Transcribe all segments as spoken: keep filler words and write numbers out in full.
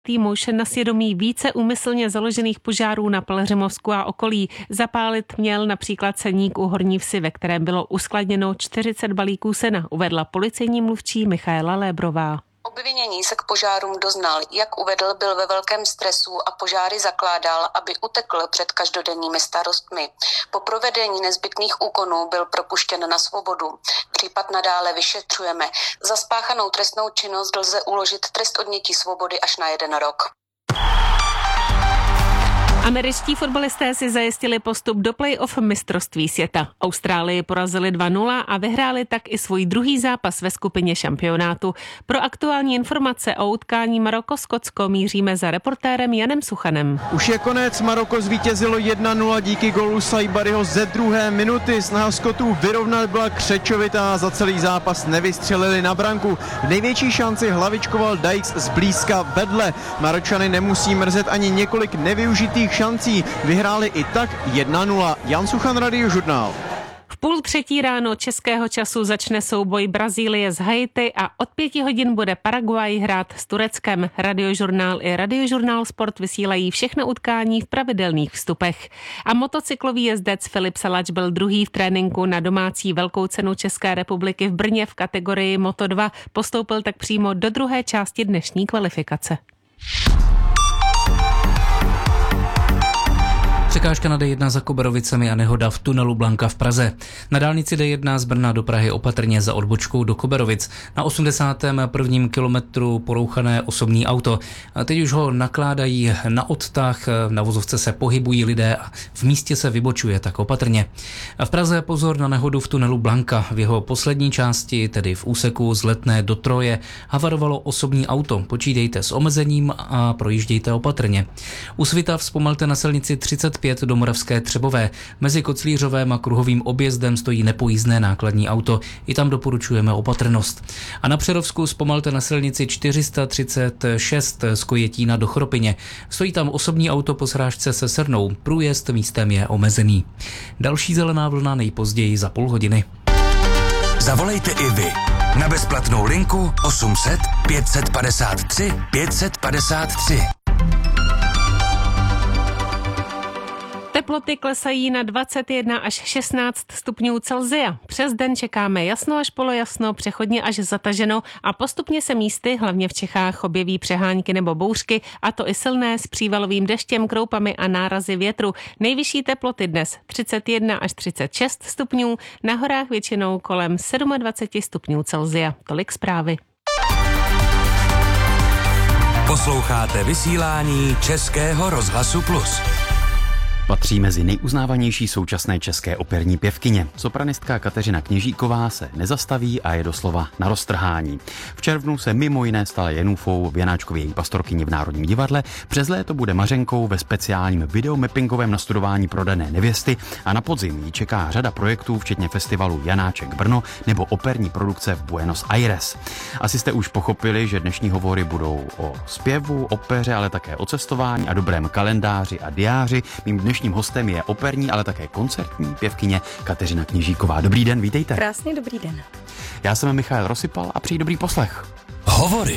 muž na svědomí více úmyslně založených požárů na Pelhřimovsku a okolí. Zapálit měl například ceník u Horní Vsi, ve kterém bylo uskladněno čtyřicet balíků sena, uvedla policejní mluvčí Michaela Lébrová. Obvinění se k požárům doznal, jak uvedl, byl ve velkém stresu a požáry zakládal, aby utekl před každodenními starostmi. Po provedení nezbytných úkonů byl propuštěn na svobodu. Případ nadále vyšetřujeme. Za spáchanou trestnou činnost lze uložit trest odnětí svobody až na jeden rok. Američtí fotbalisté si zajistili postup do play-off mistrovství světa. Austrálii porazili dva nula a vyhráli tak i svůj druhý zápas ve skupině šampionátu. Pro aktuální informace o utkání Maroko-Skotsko míříme za reportérem Janem Suchanem. Už je konec, Maroko zvítězilo jedna nula díky gólu Saibariho ze druhé minuty. Snaha Skotů vyrovnat byla křečovitá, za celý zápas nevystřelili na branku. V největší šanci hlavičkoval Dykes zblízka vedle. Maročany nemusí mrzet ani několik nevyužitých šancí. Vyhráli i tak jedna nula. Jan Suchan, Radiožurnál. V půl třetí ráno českého času začne souboj Brazílie s Haiti a od pěti hodin bude Paraguay hrát s Tureckem. Radiožurnál i Radiožurnál Sport vysílají všechno utkání v pravidelných vstupech. A motocyklový jezdec Filip Salač byl druhý v tréninku na domácí velkou cenu České republiky v Brně v kategorii Moto dva. Postoupil tak přímo do druhé části dnešní kvalifikace. Překážka na D jedna za Koberovicemi a nehoda v tunelu Blanka v Praze. Na dálnici D jedna z Brna do Prahy opatrně za odbočkou do Koberovic. Na osmdesátém prvním kilometru porouchané osobní auto. A teď už ho nakládají na odtah, na vozovce se pohybují lidé a v místě se vybočuje, tak opatrně. A v Praze pozor na nehodu v tunelu Blanka. V jeho poslední části, tedy v úseku z Letné do Troje, havarovalo osobní auto. Počítejte s omezením a projíždějte opatrně. U Svitav zpomalte na silnici třicet pět do Moravské Třebové. Mezi Koclířovém a Kruhovým objezdem stojí nepojízdné nákladní auto. I tam doporučujeme opatrnost. A na Přerovsku zpomalte na silnici čtyři sta třicet šest z Kojetína do Chropyně. Stojí tam osobní auto po srážce se Srnou. Průjezd místem je omezený. Další zelená vlna nejpozději za půl hodiny. Zavolejte i vy na bezplatnou linku osm set pět set padesát tři pět set padesát tři. Teploty klesají na dvacet jedna až šestnáct stupňů Celsia. Přes den čekáme jasno až polojasno, přechodně až zataženo a postupně se místy, hlavně v Čechách, objeví přehánky nebo bouřky, a to i silné s přívalovým deštěm, kroupami a nárazy větru. Nejvyšší teploty dnes třicet jedna až třicet šest stupňů, na horách většinou kolem dvacet sedm stupňů Celsia. Tolik zprávy. Posloucháte vysílání Českého rozhlasu Plus. Patří mezi nejuznávanější současné české operní pěvkyně. Sopranistka Kateřina Kněžíková se nezastaví a je doslova na roztrhání. V červnu se mimo jiné stala Jenůfou v Janáčkově její pastorkyni v Národním divadle, přes léto bude Mařenkou ve speciálním videomappingovém nastudování Prodané nevěsty a na podzim jí čeká řada projektů, včetně festivalu Janáček Brno nebo operní produkce v Buenos Aires. Asi jste už pochopili, že dnešní hovory budou o zpěvu, opeře, ale také o cestování a dobrém kalendáři a diáři. Mým dnešním hostem je operní, ale také koncertní pěvkyně Kateřina Kněžíková. Dobrý den, vítejte. Krásný dobrý den. Já jsem Michal Rosypal a přeji dobrý poslech. Hovory.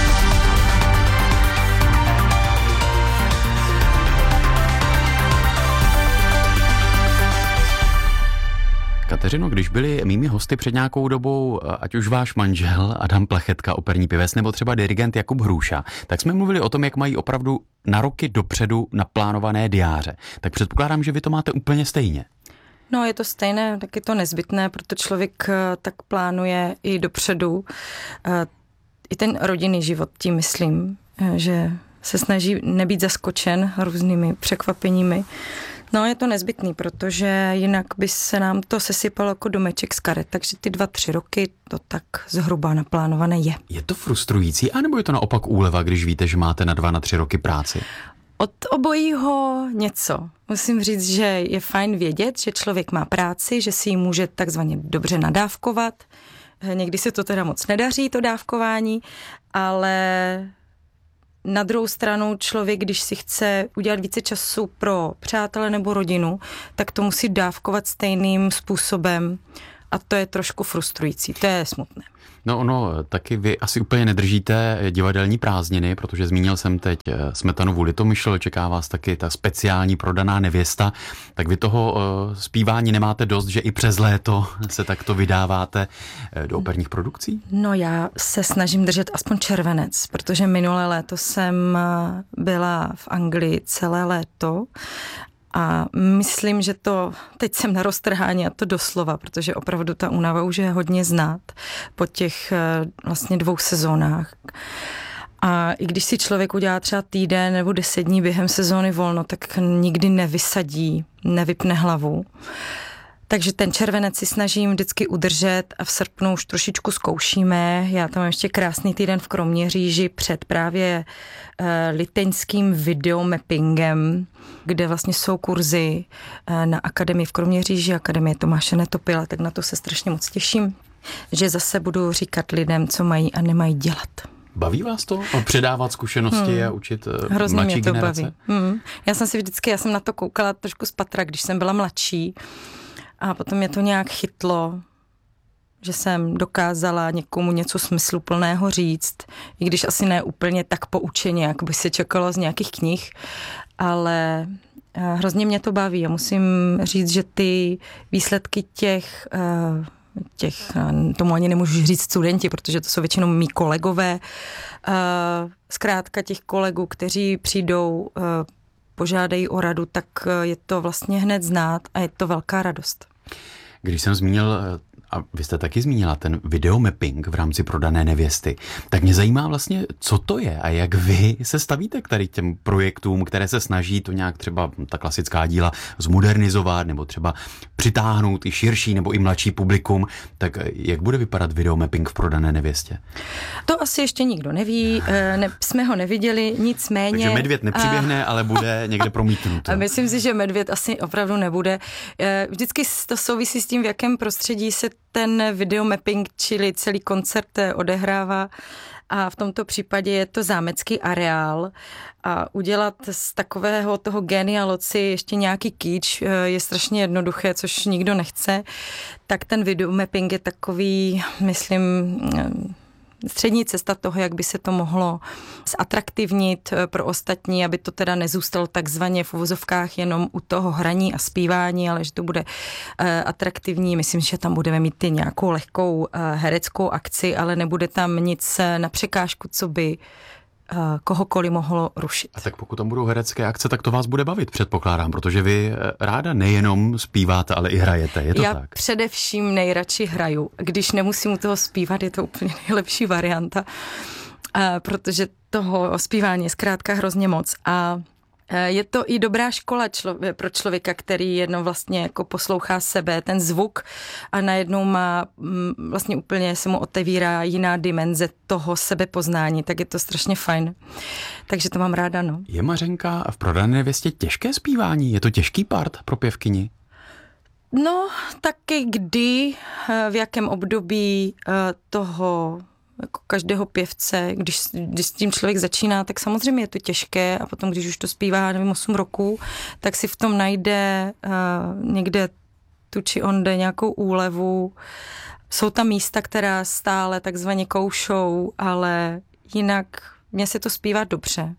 Kateřino, když byli mými hosty před nějakou dobou, ať už váš manžel Adam Plechetka, operní pěvec, nebo třeba dirigent Jakub Hrůša, tak jsme mluvili o tom, jak mají opravdu na roky dopředu naplánované diáře. Tak předpokládám, že vy to máte úplně stejně. No, je to stejné, tak je to nezbytné, proto člověk tak plánuje i dopředu. I ten rodinný život, tím myslím, že se snaží nebýt zaskočen různými překvapeními. No, je to nezbytný, protože jinak by se nám to sesypalo jako domeček z karet, takže ty dva, tři roky to tak zhruba naplánované je. Je to frustrující, anebo je to naopak úleva, když víte, že máte na dva, na tři roky práci? Od obojího něco. Musím říct, že je fajn vědět, že člověk má práci, že si ji může takzvaně dobře nadávkovat. Někdy se to teda moc nedaří, to dávkování, ale na druhou stranu člověk, když si chce udělat více času pro přátele nebo rodinu, tak to musí dávkovat stejným způsobem a to je trošku frustrující, to je smutné. No ono, taky vy asi úplně nedržíte divadelní prázdniny, protože zmínil jsem teď Smetanovu Litomyšl, čeká vás taky ta speciální prodaná nevěsta, tak vy toho uh, zpívání nemáte dost, že i přes léto se takto vydáváte do operních produkcí? No já se snažím držet aspoň červenec, protože minulé léto jsem byla v Anglii celé léto a myslím, že to, teď jsem na roztrhání a to doslova, protože opravdu ta únava už je hodně znát po těch vlastně dvou sezónách. A i když si člověk udělá třeba týden nebo deset dní během sezóny volno, tak nikdy nevysadí, nevypne hlavu. Takže ten červenec si snažím vždycky udržet a v srpnu už trošičku zkoušíme. Já tam mám ještě krásný týden v Kroměříži před právě uh, liteňským videomappingem, kde vlastně jsou kurzy uh, na akademii v Kroměříži, akademie Tomáše Netopila, tak na to se strašně moc těším, že zase budu říkat lidem, co mají a nemají dělat. Baví vás to? Předávat zkušenosti hmm. a učit uh, Hrozně mladší mě to generace? Baví. Hmm. Já jsem si vždycky, já jsem na to koukala trošku z patra, když jsem byla mladší. A potom mě to nějak chytlo, že jsem dokázala někomu něco smysluplného říct, i když asi ne úplně tak poučeně, jak by se čekalo z nějakých knih, ale hrozně mě to baví a musím říct, že ty výsledky těch, těch tomu ani nemůžu říct studenti, protože to jsou většinou mý kolegové, zkrátka těch kolegů, kteří přijdou, požádají o radu, tak je to vlastně hned znát a je to velká radost. Když jsem zmínil, a vy jste taky zmínila ten videomapping v rámci prodané nevěsty, tak mě zajímá vlastně, co to je a jak vy se stavíte k tady těm projektům, které se snaží to nějak třeba ta klasická díla zmodernizovat nebo třeba přitáhnout i širší nebo i mladší publikum, tak jak bude vypadat videomapping v prodané nevěstě? To asi ještě nikdo neví, ne, jsme ho neviděli, nicméně... Takže medvěd nepřiběhne, a... ale bude někde promítnut. A myslím si, že medvěd asi opravdu nebude. Vždycky to souvisí s tím, v jakém prostředí se ten videomapping, čili celý koncert odehrává a v tomto případě je to zámecký areál a udělat z takového toho Génia Loci ještě nějaký kýč je strašně jednoduché, což nikdo nechce, tak ten videomapping je takový, myslím, střední cesta toho, jak by se to mohlo zatraktivnit pro ostatní, aby to teda nezůstalo takzvaně v uvozovkách jenom u toho hraní a zpívání, ale že to bude uh, atraktivní. Myslím, že tam budeme mít i nějakou lehkou uh, hereckou akci, ale nebude tam nic na překážku, co by uh, kohokoliv mohlo rušit. A tak pokud tam budou herecké akce, tak to vás bude bavit, předpokládám, protože vy ráda nejenom zpíváte, ale i hrajete, je to Já tak? Já především nejradši hraju. Když nemusím u toho zpívat, je to úplně nejlepší varianta, uh, protože toho zpívání je zkrátka hrozně moc a je to i dobrá škola člově- pro člověka, který jednou vlastně jako poslouchá sebe, ten zvuk a najednou má vlastně úplně se mu otevírá jiná dimenze toho sebepoznání, tak je to strašně fajn. Takže to mám ráda, no. Je Mařenka v prodané nevěstě těžké zpívání? Je to těžký part pro pěvkyni? No, taky kdy, v jakém období toho jako každého pěvce, když, když s tím člověk začíná, tak samozřejmě je to těžké a potom, když už to zpívá, nevím, osm roků, tak si v tom najde uh, někde tu či onde nějakou úlevu. Jsou tam místa, která stále takzvaně koušou, ale jinak mně se to zpívá dobře.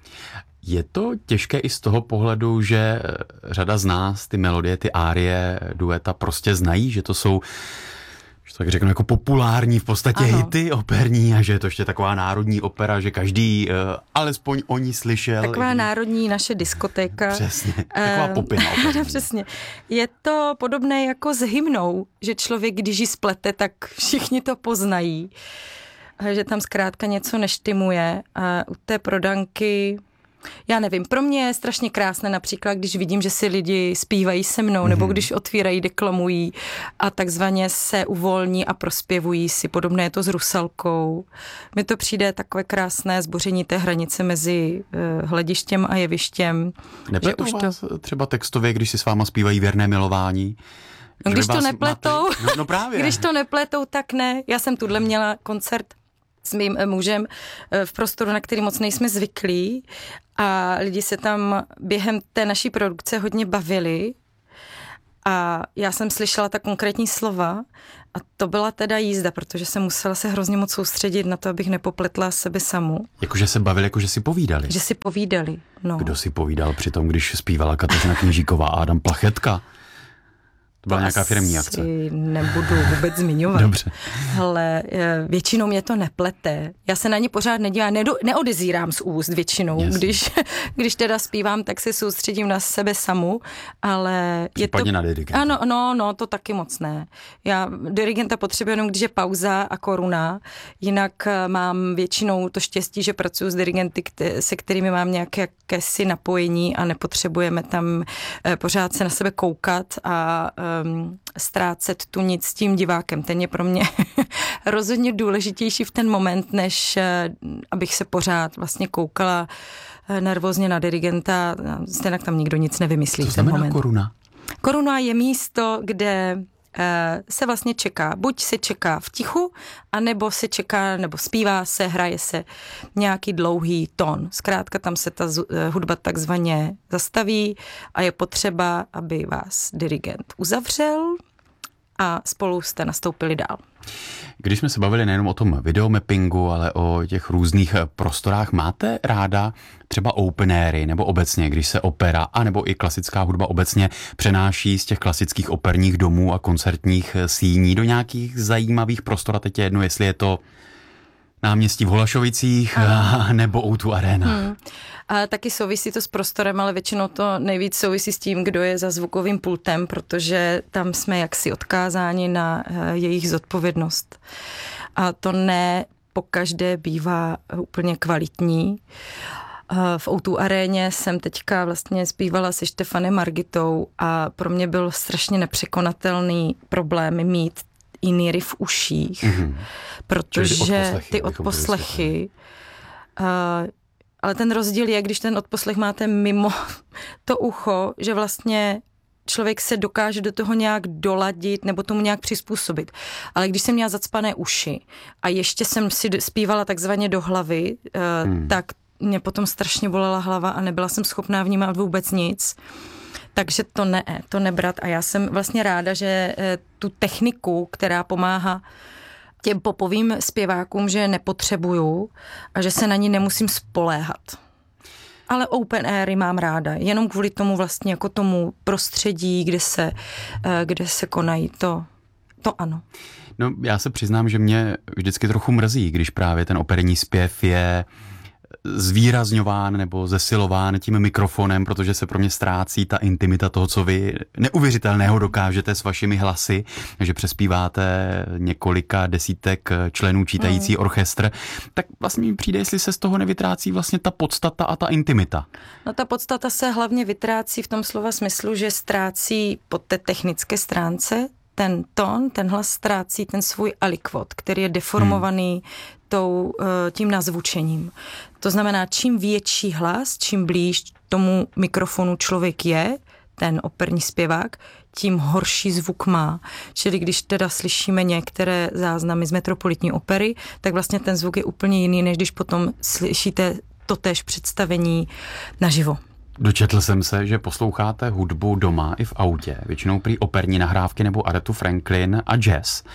Je to těžké i z toho pohledu, že řada z nás ty melodie, ty árie, dueta prostě znají, že to jsou, že tak řeknu, jako populární v podstatě ano. hity operní a že je to ještě taková národní opera, že každý uh, alespoň o ní slyšel. Taková i... národní naše diskotéka. Přesně, taková popina operní. Přesně. Je to podobné jako s hymnou, že člověk, když ji splete, tak všichni to poznají. Že tam zkrátka něco neštimuje. A u té prodanky... Já nevím, pro mě je strašně krásné například, když vidím, že si lidi zpívají se mnou, mm-hmm. nebo když otvírají, deklamují a takzvaně se uvolní a prospěvují si. Podobné je to s Rusalkou. Mně to přijde takové krásné zboření té hranice mezi uh, hledištěm a jevištěm. Nepletou vás to... třeba textově, když si s váma zpívají Věrné milování? No, když to nepletou, máte... no, no právě. když to nepletou, tak ne. Já jsem tuhle měla koncert s mým mužem v prostoru, na který moc nejsme zvyklí a lidi se tam během té naší produkce hodně bavili A já jsem slyšela ta konkrétní slova a to byla teda jízda, protože jsem musela se hrozně moc soustředit na to, abych nepopletla sebe samu. Jakože se bavili, jakože si povídali. Že si povídali, no. Kdo si povídal při tom, když zpívala Kateřina Kněžíková a Adam Plachetka? To byla to nějaká firemní akce. Nebudu vůbec zmiňovat. Dobře. Ale většinou mě to neplete. Já se na ně pořád nedívám, neodezírám z úst většinou. Yes. Když, když teda zpívám, tak se soustředím na sebe samu, ale případně je to... na dirigenta. Ano, no, no, to taky moc ne. Já dirigenta potřebuji jenom, když je pauza a koruna. Jinak mám většinou to štěstí, že pracuji s dirigenty, se kterými mám nějaké jakési napojení a nepotřebujeme tam pořád se na sebe koukat a um, ztrácet tu nic s tím divákem. Ten je pro mě rozhodně důležitější v ten moment, než uh, abych se pořád vlastně koukala uh, nervózně na dirigenta. Stejně tam nikdo nic nevymyslí. Co v ten znamená moment. koruna? Koruna je místo, kde se vlastně čeká. Buď se čeká v tichu, anebo se čeká, nebo zpívá se, hraje se nějaký dlouhý tón. Zkrátka tam se ta hudba takzvaně zastaví a je potřeba, aby vás dirigent uzavřel a spolu jste nastoupili dál. Když jsme se bavili nejenom o tom videomappingu, ale o těch různých prostorách, máte ráda třeba open airy nebo obecně, když se opera anebo i klasická hudba obecně přenáší z těch klasických operních domů a koncertních síní do nějakých zajímavých prostor, a teď je jedno, jestli je to náměstí v Holašovicích a, nebo ó dva Arena. Hmm. A taky souvisí to s prostorem, ale většinou to nejvíc souvisí s tím, kdo je za zvukovým pultem, protože tam jsme jaksi odkázáni na jejich zodpovědnost. A to ne pokaždé bývá úplně kvalitní. V ó dva Aréně jsem teďka vlastně zpívala se Štefanem Margitou a pro mě byl strašně nepřekonatelný problém mít iníry v uších, mm-hmm. protože odposlechy, ty odposlechy, uh, ale ten rozdíl je, když ten odposlech máte mimo to ucho, že vlastně člověk se dokáže do toho nějak doladit nebo tomu nějak přizpůsobit. Ale když jsem měla zacpané uši a ještě jsem si zpívala takzvaně do hlavy, uh, hmm. tak mě potom strašně bolela hlava a nebyla jsem schopná vnímat vůbec nic. Takže to ne, to nebrat. A já jsem vlastně ráda, že tu techniku, která pomáhá těm popovým zpěvákům, že nepotřebuju a že se na ní nemusím spoléhat. Ale open airy mám ráda, jenom kvůli tomu vlastně jako tomu prostředí, kde se, kde se konají, to, to ano. No já se přiznám, že mě vždycky trochu mrzí, když právě ten operní zpěv je zvýrazňován nebo zesilován tím mikrofonem, protože se pro mě ztrácí ta intimita toho, co vy neuvěřitelného dokážete s vašimi hlasy, že přespíváte několika desítek členů čítající mm. orchestr, tak vlastně mi přijde, jestli se z toho nevytrácí vlastně ta podstata a ta intimita. No ta podstata se hlavně vytrácí v tom slova smyslu, že ztrácí po té technické stránce ten tón, ten hlas ztrácí ten svůj alikvot, který je deformovaný hmm. tou, tím nazvučením. To znamená, čím větší hlas, čím blíž tomu mikrofonu člověk je, ten operní zpěvák, tím horší zvuk má. Čili když teda slyšíme některé záznamy z Metropolitní opery, tak vlastně ten zvuk je úplně jiný, než když potom slyšíte totéž představení naživo. Dočetl jsem se, že posloucháte hudbu doma i v autě, většinou prý operní nahrávky nebo Arethu Franklin a jazz.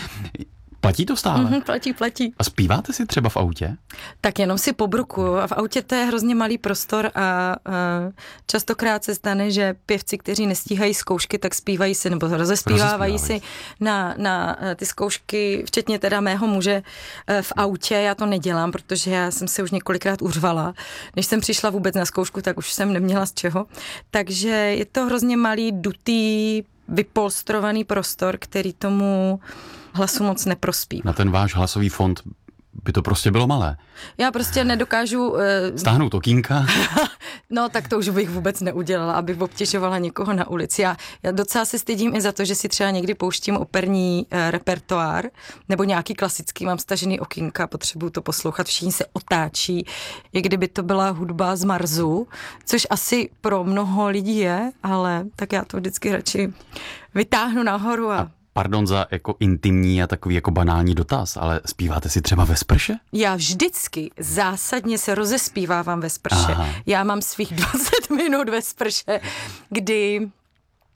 Platí to stále? Mm-hmm, platí, platí. A zpíváte si třeba v autě? Tak jenom si pobrukuju. A v autě to je hrozně malý prostor a, a častokrát se stane, že pěvci, kteří nestíhají zkoušky, tak zpívají si nebo rozespívávají si na, na ty zkoušky, včetně teda mého muže v autě. Já to nedělám, protože já jsem se už několikrát uřvala. Než jsem přišla vůbec na zkoušku, tak už jsem neměla z čeho. Takže je to hrozně malý, dutý, vypolstrovaný prostor, který tomu hlasu moc neprospívá. Na ten váš hlasový fond by to prostě bylo malé. Já prostě nedokážu... Uh, Stáhnout okýnka? No, tak to už bych vůbec neudělala, abych obtěžovala někoho na ulici. Já, já docela se stydím i za to, že si třeba někdy pouštím operní uh, repertoár nebo nějaký klasický, mám stažený okýnka, potřebuju to poslouchat, všichni se otáčí, i kdyby to byla hudba z Marsu, což asi pro mnoho lidí je, ale tak já to vždycky radši vytáhnu nahoru a... a Pardon za jako intimní a takový jako banální dotaz, ale zpíváte si třeba ve sprše? Já vždycky zásadně se rozespívávám ve sprše. Aha. Já mám svých dvacet minut ve sprše, kdy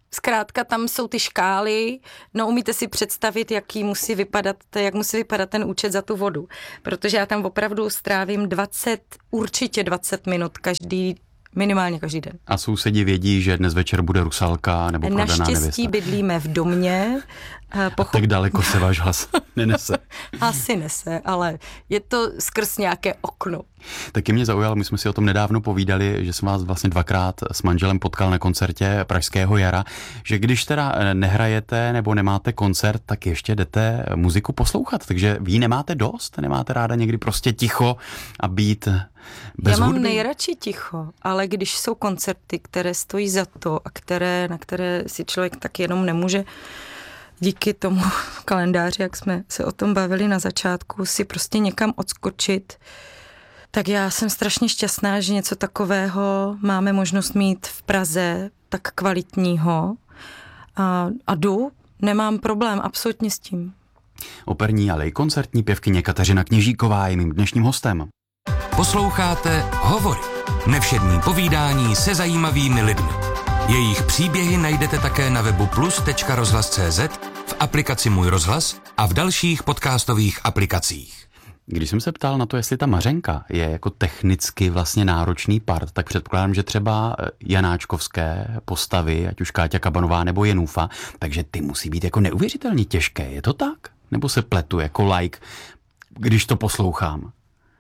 zkrátka tam jsou ty škály, no umíte si představit, jaký musí vypadat, jak musí vypadat ten účet za tu vodu, protože já tam opravdu strávím dvacet, určitě dvacet minut každý, minimálně každý den. A sousedi vědí, že dnes večer bude Rusalka nebo prodaná nevěsta? Naštěstí bydlíme v domě. Pochop... A tak daleko se váš hlas nenese. Asi nese, ale je to skrz nějaké okno. Taky mě zaujalo, my jsme si o tom nedávno povídali, že jsem vás vlastně dvakrát s manželem potkal na koncertě Pražského jara, že když teda nehrajete nebo nemáte koncert, tak ještě jdete muziku poslouchat, takže vy nemáte dost, nemáte ráda někdy prostě ticho a být bez Já mám hudby? nejradši ticho, ale když jsou koncerty, které stojí za to a které, na které si člověk tak jenom nemůže díky tomu kalendáři, jak jsme se o tom bavili na začátku, si prostě někam odskočit, tak já jsem strašně šťastná, že něco takového máme možnost mít v Praze, tak kvalitního. A, a jdu, nemám problém absolutně s tím. Operní, ale i koncertní pěvkyně Kateřina Kněžíková je mým dnešním hostem. Posloucháte Hovory. Nevšední povídání se zajímavými lidmi. Jejich příběhy najdete také na webu plus tečka rozhlas tečka cz, v aplikaci Můj rozhlas a v dalších podcastových aplikacích. Když jsem se ptal na to, jestli ta Mařenka je jako technicky vlastně náročný part, tak předpokládám, že třeba janáčkovské postavy, ať už Káťa Kabanová nebo Jenůfa, takže ty musí být jako neuvěřitelně těžké. Je to tak? Nebo se pletu jako like, když to poslouchám?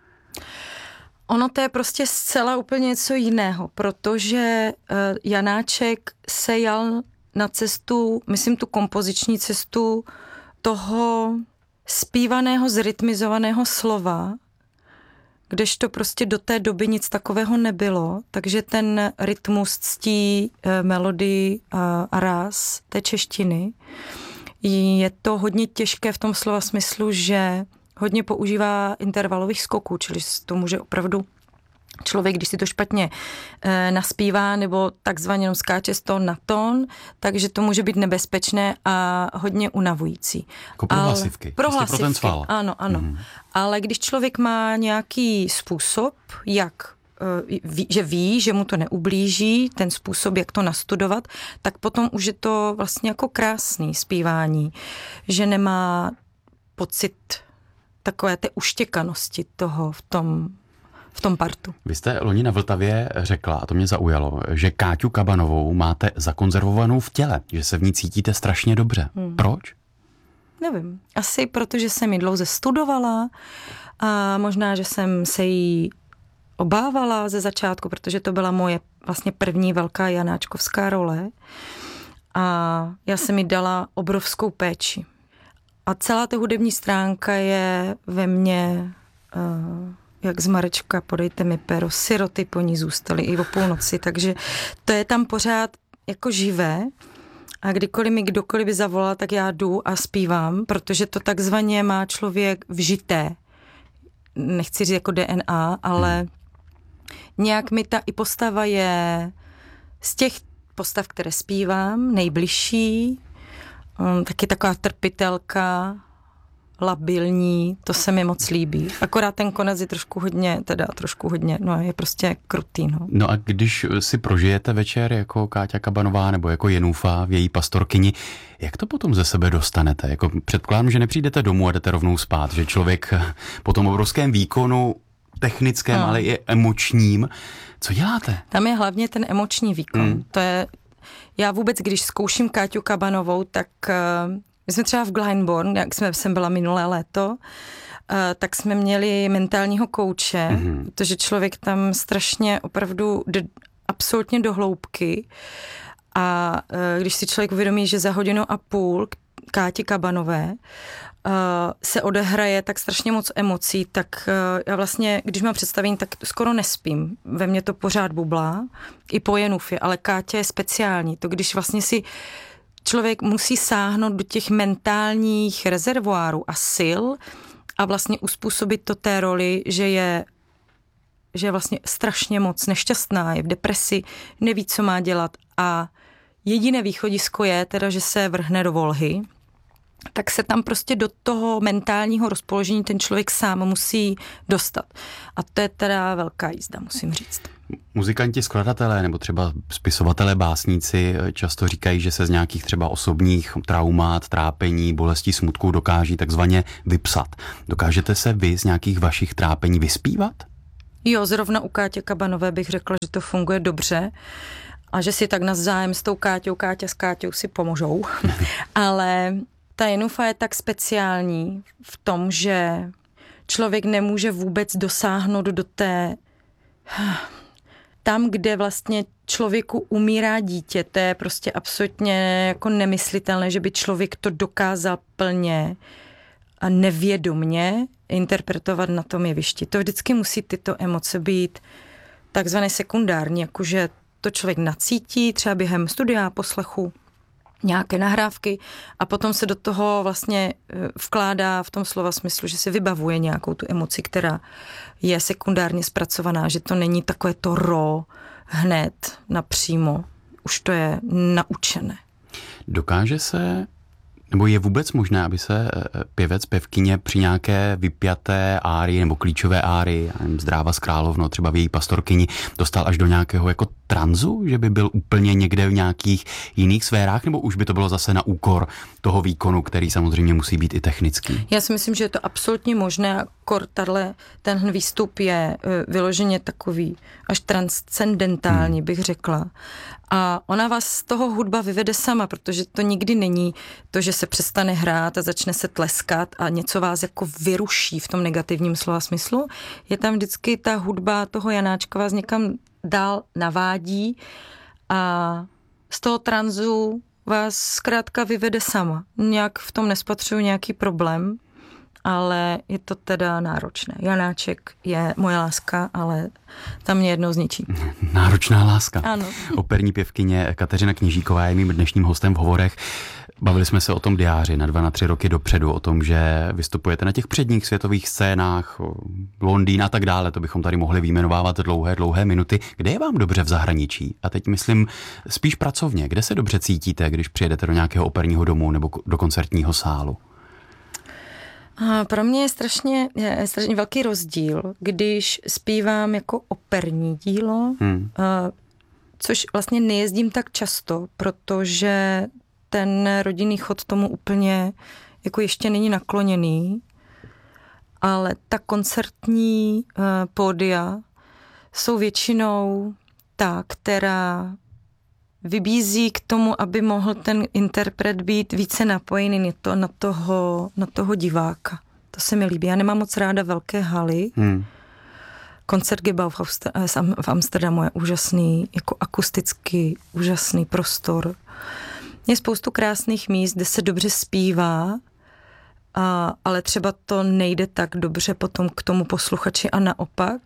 Ono to je prostě zcela úplně něco jiného, protože uh, Janáček se jal na cestu, myslím tu kompoziční cestu toho zpívaného, zrytmizovaného slova, kdežto prostě do té doby nic takového nebylo, takže ten rytmus ctí uh, melodii uh, a ráz té češtiny. Je to hodně těžké v tom slova smyslu, že hodně používá intervalových skoků, čili to může opravdu člověk, když si to špatně e, naspívá nebo takzvaně jenom skáče z tón na tón, takže to může být nebezpečné a hodně unavující. Jako pro hlasivky. Pro hlasivky, ano, ano. Mm. Ale když člověk má nějaký způsob, jak e, ví, že ví, že mu to neublíží, ten způsob, jak to nastudovat, tak potom už je to vlastně jako krásný zpívání, že nemá pocit takové té uštěkanosti toho v tom, v tom partu. Vy jste loni na Vltavě řekla, a to mě zaujalo, že Káťu Kabanovou máte zakonzervovanou v těle, že se v ní cítíte strašně dobře. Hmm. Proč? Nevím. Asi protože jsem ji dlouze studovala a možná, že jsem se jí obávala ze začátku, protože to byla moje vlastně první velká janáčkovská role a já jsem jí dala obrovskou péči. A celá ta hudební stránka je ve mně, uh, jak z Marečka, podejte mi pero, siroty po ní zůstaly i o půlnoci, takže to je tam pořád jako živé a kdykoliv mi kdokoliv by zavolal, tak já jdu a zpívám, protože to takzvaně má člověk vžité. Nechci říct jako D N A, ale nějak mi ta i postava je z těch postav, které zpívám, nejbližší. Um, taky taková trpitelka, labilní, to se mi moc líbí. Akorát ten konec je trošku hodně, teda trošku hodně, no je prostě krutý, no. No a když si prožijete večer jako Káťa Kabanová nebo jako Jenůfa v její pastorkyni, jak to potom ze sebe dostanete? Jako předpokládám, že nepřijdete domů a jdete rovnou spát, že člověk po tom obrovském výkonu technickém, no. ale i emočním, co děláte? Tam je hlavně ten emoční výkon. Hmm. To je Já vůbec, když zkouším Káťu Kabanovou, tak uh, my jsme třeba v Glyndebourne, jak jsme, jsem byla minulé léto, uh, tak jsme měli mentálního kouče, mm-hmm. protože člověk tam strašně opravdu jde absolutně do hloubky a uh, když si člověk uvědomí, že za hodinu a půl Káti Kabanové uh, se odehraje tak strašně moc emocí, tak uh, já vlastně, když mám představení, tak skoro nespím. Ve mně to pořád bublá, i po Jenůfě, ale Káťa je speciální. To, když vlastně si člověk musí sáhnout do těch mentálních rezervoárů a sil a vlastně uspůsobit to té roli, že je že je vlastně strašně moc nešťastná, je v depresi, neví, co má dělat a jediné východisko je teda, že se vrhne do Volhy, tak se tam prostě do toho mentálního rozpoložení ten člověk sám musí dostat. A to je teda velká jízda, musím říct. Muzikanti, skladatelé nebo třeba spisovatelé, básníci často říkají, že se z nějakých třeba osobních traumát, trápení, bolestí, smutků dokáží takzvaně vypsat. Dokážete se vy z nějakých vašich trápení vyspívat? Jo, zrovna u Kátě Kabanové bych řekla, že to funguje dobře a že si tak navzájem s tou Káťou, Káťa s Káťou si pomožou. Ale ta Jenufa je tak speciální v tom, že člověk nemůže vůbec dosáhnout do té... Tam, kde vlastně člověku umírá dítě, to je prostě absolutně jako nemyslitelné, že by člověk to dokázal plně a nevědomně interpretovat na tom jevišti. To vždycky musí tyto emoce být takzvané sekundární, jakože to člověk nacítí třeba během studia, poslechu, nějaké nahrávky a potom se do toho vlastně vkládá v tom slova smyslu, že si vybavuje nějakou tu emoci, která je sekundárně zpracovaná, že to není takové to ro hned napřímo. Už to je naučené. Dokáže se, nebo je vůbec možné, aby se pěvec, pěvkyně při nějaké vypjaté árii nebo klíčové árii, Zdráva z královno, třeba v její Pastorkyni, dostal až do nějakého jako tranzu, že by byl úplně někde v nějakých jiných sférách, nebo už by to bylo zase na úkor toho výkonu, který samozřejmě musí být i technický? Já si myslím, že je to absolutně možné. Kor tato, tenhle výstup je vyloženě takový až transcendentální, hmm. bych řekla. A ona vás z toho hudba vyvede sama, protože to nikdy není to, že se přestane hrát a začne se tleskat a něco vás jako vyruší v tom negativním slova smyslu. Je tam vždycky ta hudba toho Janáčka vás někam dál navádí a z toho tranzu vás zkrátka vyvede sama. Nějak v tom nespatřuju nějaký problém, ale je to teda náročné. Janáček je moje láska, ale tam mě jednou zničí. Náročná láska. Ano. Operní pěvkyně Kateřina Kněžíková je mým dnešním hostem v Hovorech. Bavili jsme se o tom diáři na dva, na tři roky dopředu, o tom, že vystupujete na těch předních světových scénách, Londýn a tak dále, to bychom tady mohli vyjmenovávat dlouhé, dlouhé minuty. Kde je vám dobře v zahraničí? A teď myslím spíš pracovně. Kde se dobře cítíte, když přijedete do nějakého operního domu nebo do koncertního sálu? A pro mě je strašně, je strašně velký rozdíl, když zpívám jako operní dílo, hmm. což vlastně nejezdím tak často, protože ten rodinný chod tomu úplně jako ještě není nakloněný, ale ta koncertní uh, pódia jsou většinou ta, která vybízí k tomu, aby mohl ten interpret být více napojený na, to, na, toho, na toho diváka. To se mi líbí. Já nemám moc ráda velké haly. Hmm. Koncert Gebau v, Amster- v Amsterdamu je úžasný, jako akusticky úžasný prostor. Je spoustu krásných míst, kde se dobře zpívá, a, ale třeba to nejde tak dobře potom k tomu posluchači a naopak.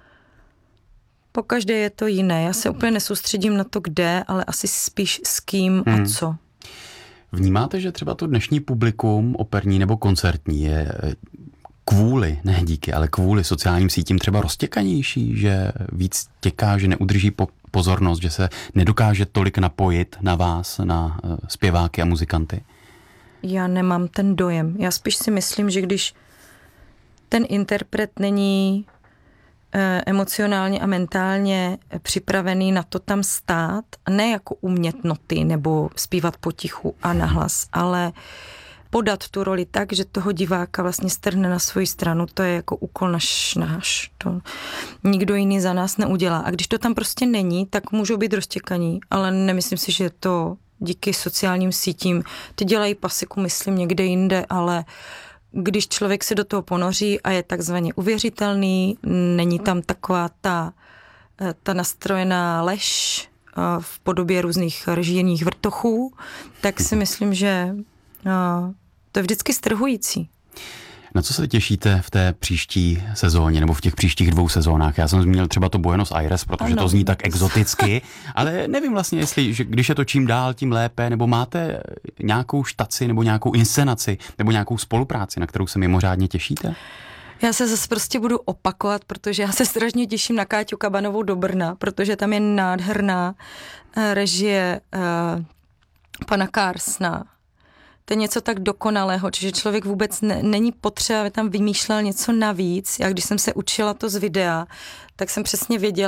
Pokaždé je to jiné. Já se úplně nesoustředím na to, kde, ale asi spíš s kým hmm. a co. Vnímáte, že třeba to dnešní publikum, operní nebo koncertní, je kvůli, ne díky, ale kvůli sociálním sítím třeba roztěkanější, že víc těká, že neudrží po pozornost, že se nedokáže tolik napojit na vás, na zpěváky a muzikanty? Já nemám ten dojem. Já spíš si myslím, že když ten interpret není eh, emocionálně a mentálně připravený na to tam stát, ne jako umět noty nebo zpívat potichu a nahlas, ale podat tu roli tak, že toho diváka vlastně strhne na svoji stranu, to je jako úkol naš, náš. To nikdo jiný za nás neudělá. A když to tam prostě není, tak můžou být roztěkaní, ale nemyslím si, že to díky sociálním sítím, ty dělají pasiku, myslím, někde jinde, ale když člověk se do toho ponoří a je takzvaně uvěřitelný, není tam taková ta, ta nastrojená lež v podobě různých režijních vrtochů, tak si myslím, že no, to je vždycky strhující. Na co se těšíte v té příští sezóně nebo v těch příštích dvou sezónách? Já jsem zmínil třeba to Buenos Aires, protože ano. to zní tak exoticky, ale nevím vlastně, jestli, že když je to čím dál, tím lépe, nebo máte nějakou štaci nebo nějakou inscenaci nebo nějakou spolupráci, na kterou se mimořádně těšíte? Já se zase prostě budu opakovat, protože já se strašně těším na Káťu Kabanovou do Brna, protože tam je nádherná režie uh, pana Karsna. To je něco tak dokonalého, že člověk vůbec ne, není potřeba, aby tam vymýšlel něco navíc. Já když jsem se učila to z videa, tak jsem přesně věděla,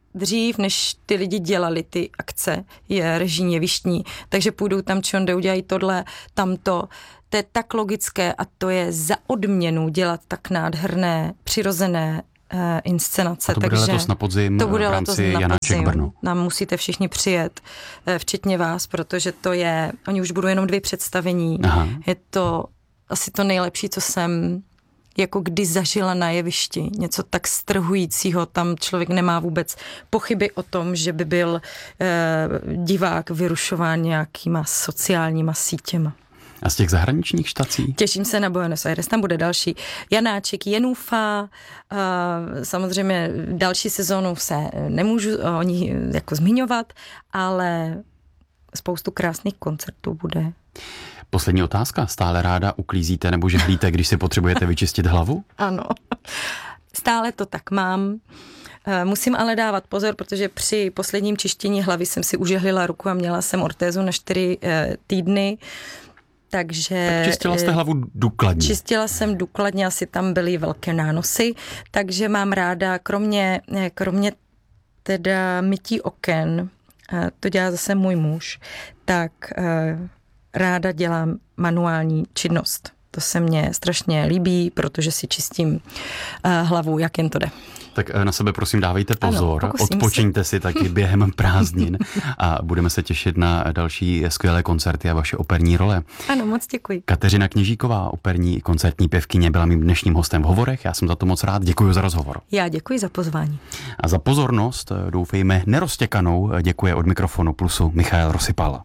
dřív, než ty lidi dělali ty akce, je režijní jevištní, takže půjdou tam čonde, udělají tohle, tamto. To je tak logické a to je za odměnu dělat tak nádherné, přirozené uh, inscenace. A to bude takže letos na podzim to bude v rámci Janáček Brno. Nám musíte všichni přijet, včetně vás, protože to je, oni už budou jenom dvě představení. Aha. Je to asi to nejlepší, co jsem jako kdy zažila na jevišti. Něco tak strhujícího, tam člověk nemá vůbec pochyby o tom, že by byl eh, divák vyrušován nějakýma sociálníma sítěma. A z těch zahraničních štací? Těším se na Buenos Aires, tam bude další Janáček, Jenůfa, samozřejmě další sezónu se nemůžu o ní jako zmiňovat, ale spoustu krásných koncertů bude. Poslední otázka. Stále ráda uklízíte nebo žehlíte, když si potřebujete vyčistit hlavu? Ano, stále to tak mám. Musím ale dávat pozor, protože při posledním čištění hlavy jsem si užehlila ruku a měla jsem ortézu na čtyři týdny. Takže... Tak čistila jste hlavu důkladně. Čistila jsem důkladně, asi tam byly velké nánosy, takže mám ráda, kromě, kromě teda mytí oken, to dělá zase můj muž, tak ráda dělám manuální činnost. To se mně strašně líbí, protože si čistím hlavu, jak jen to jde. Tak na sebe prosím dávejte pozor, ano, odpočiňte si taky během prázdnin a budeme se těšit na další skvělé koncerty a vaše operní role. Ano, moc děkuji. Kateřina Kněžíková, operní koncertní pěvkyně, byla mým dnešním hostem v Hovorech. Já jsem za to moc rád. Děkuji za rozhovor. Já děkuji za pozvání. A za pozornost, doufejme, neroztěkanou, děkuje od mikrofonu Plusu Michael Rosypal.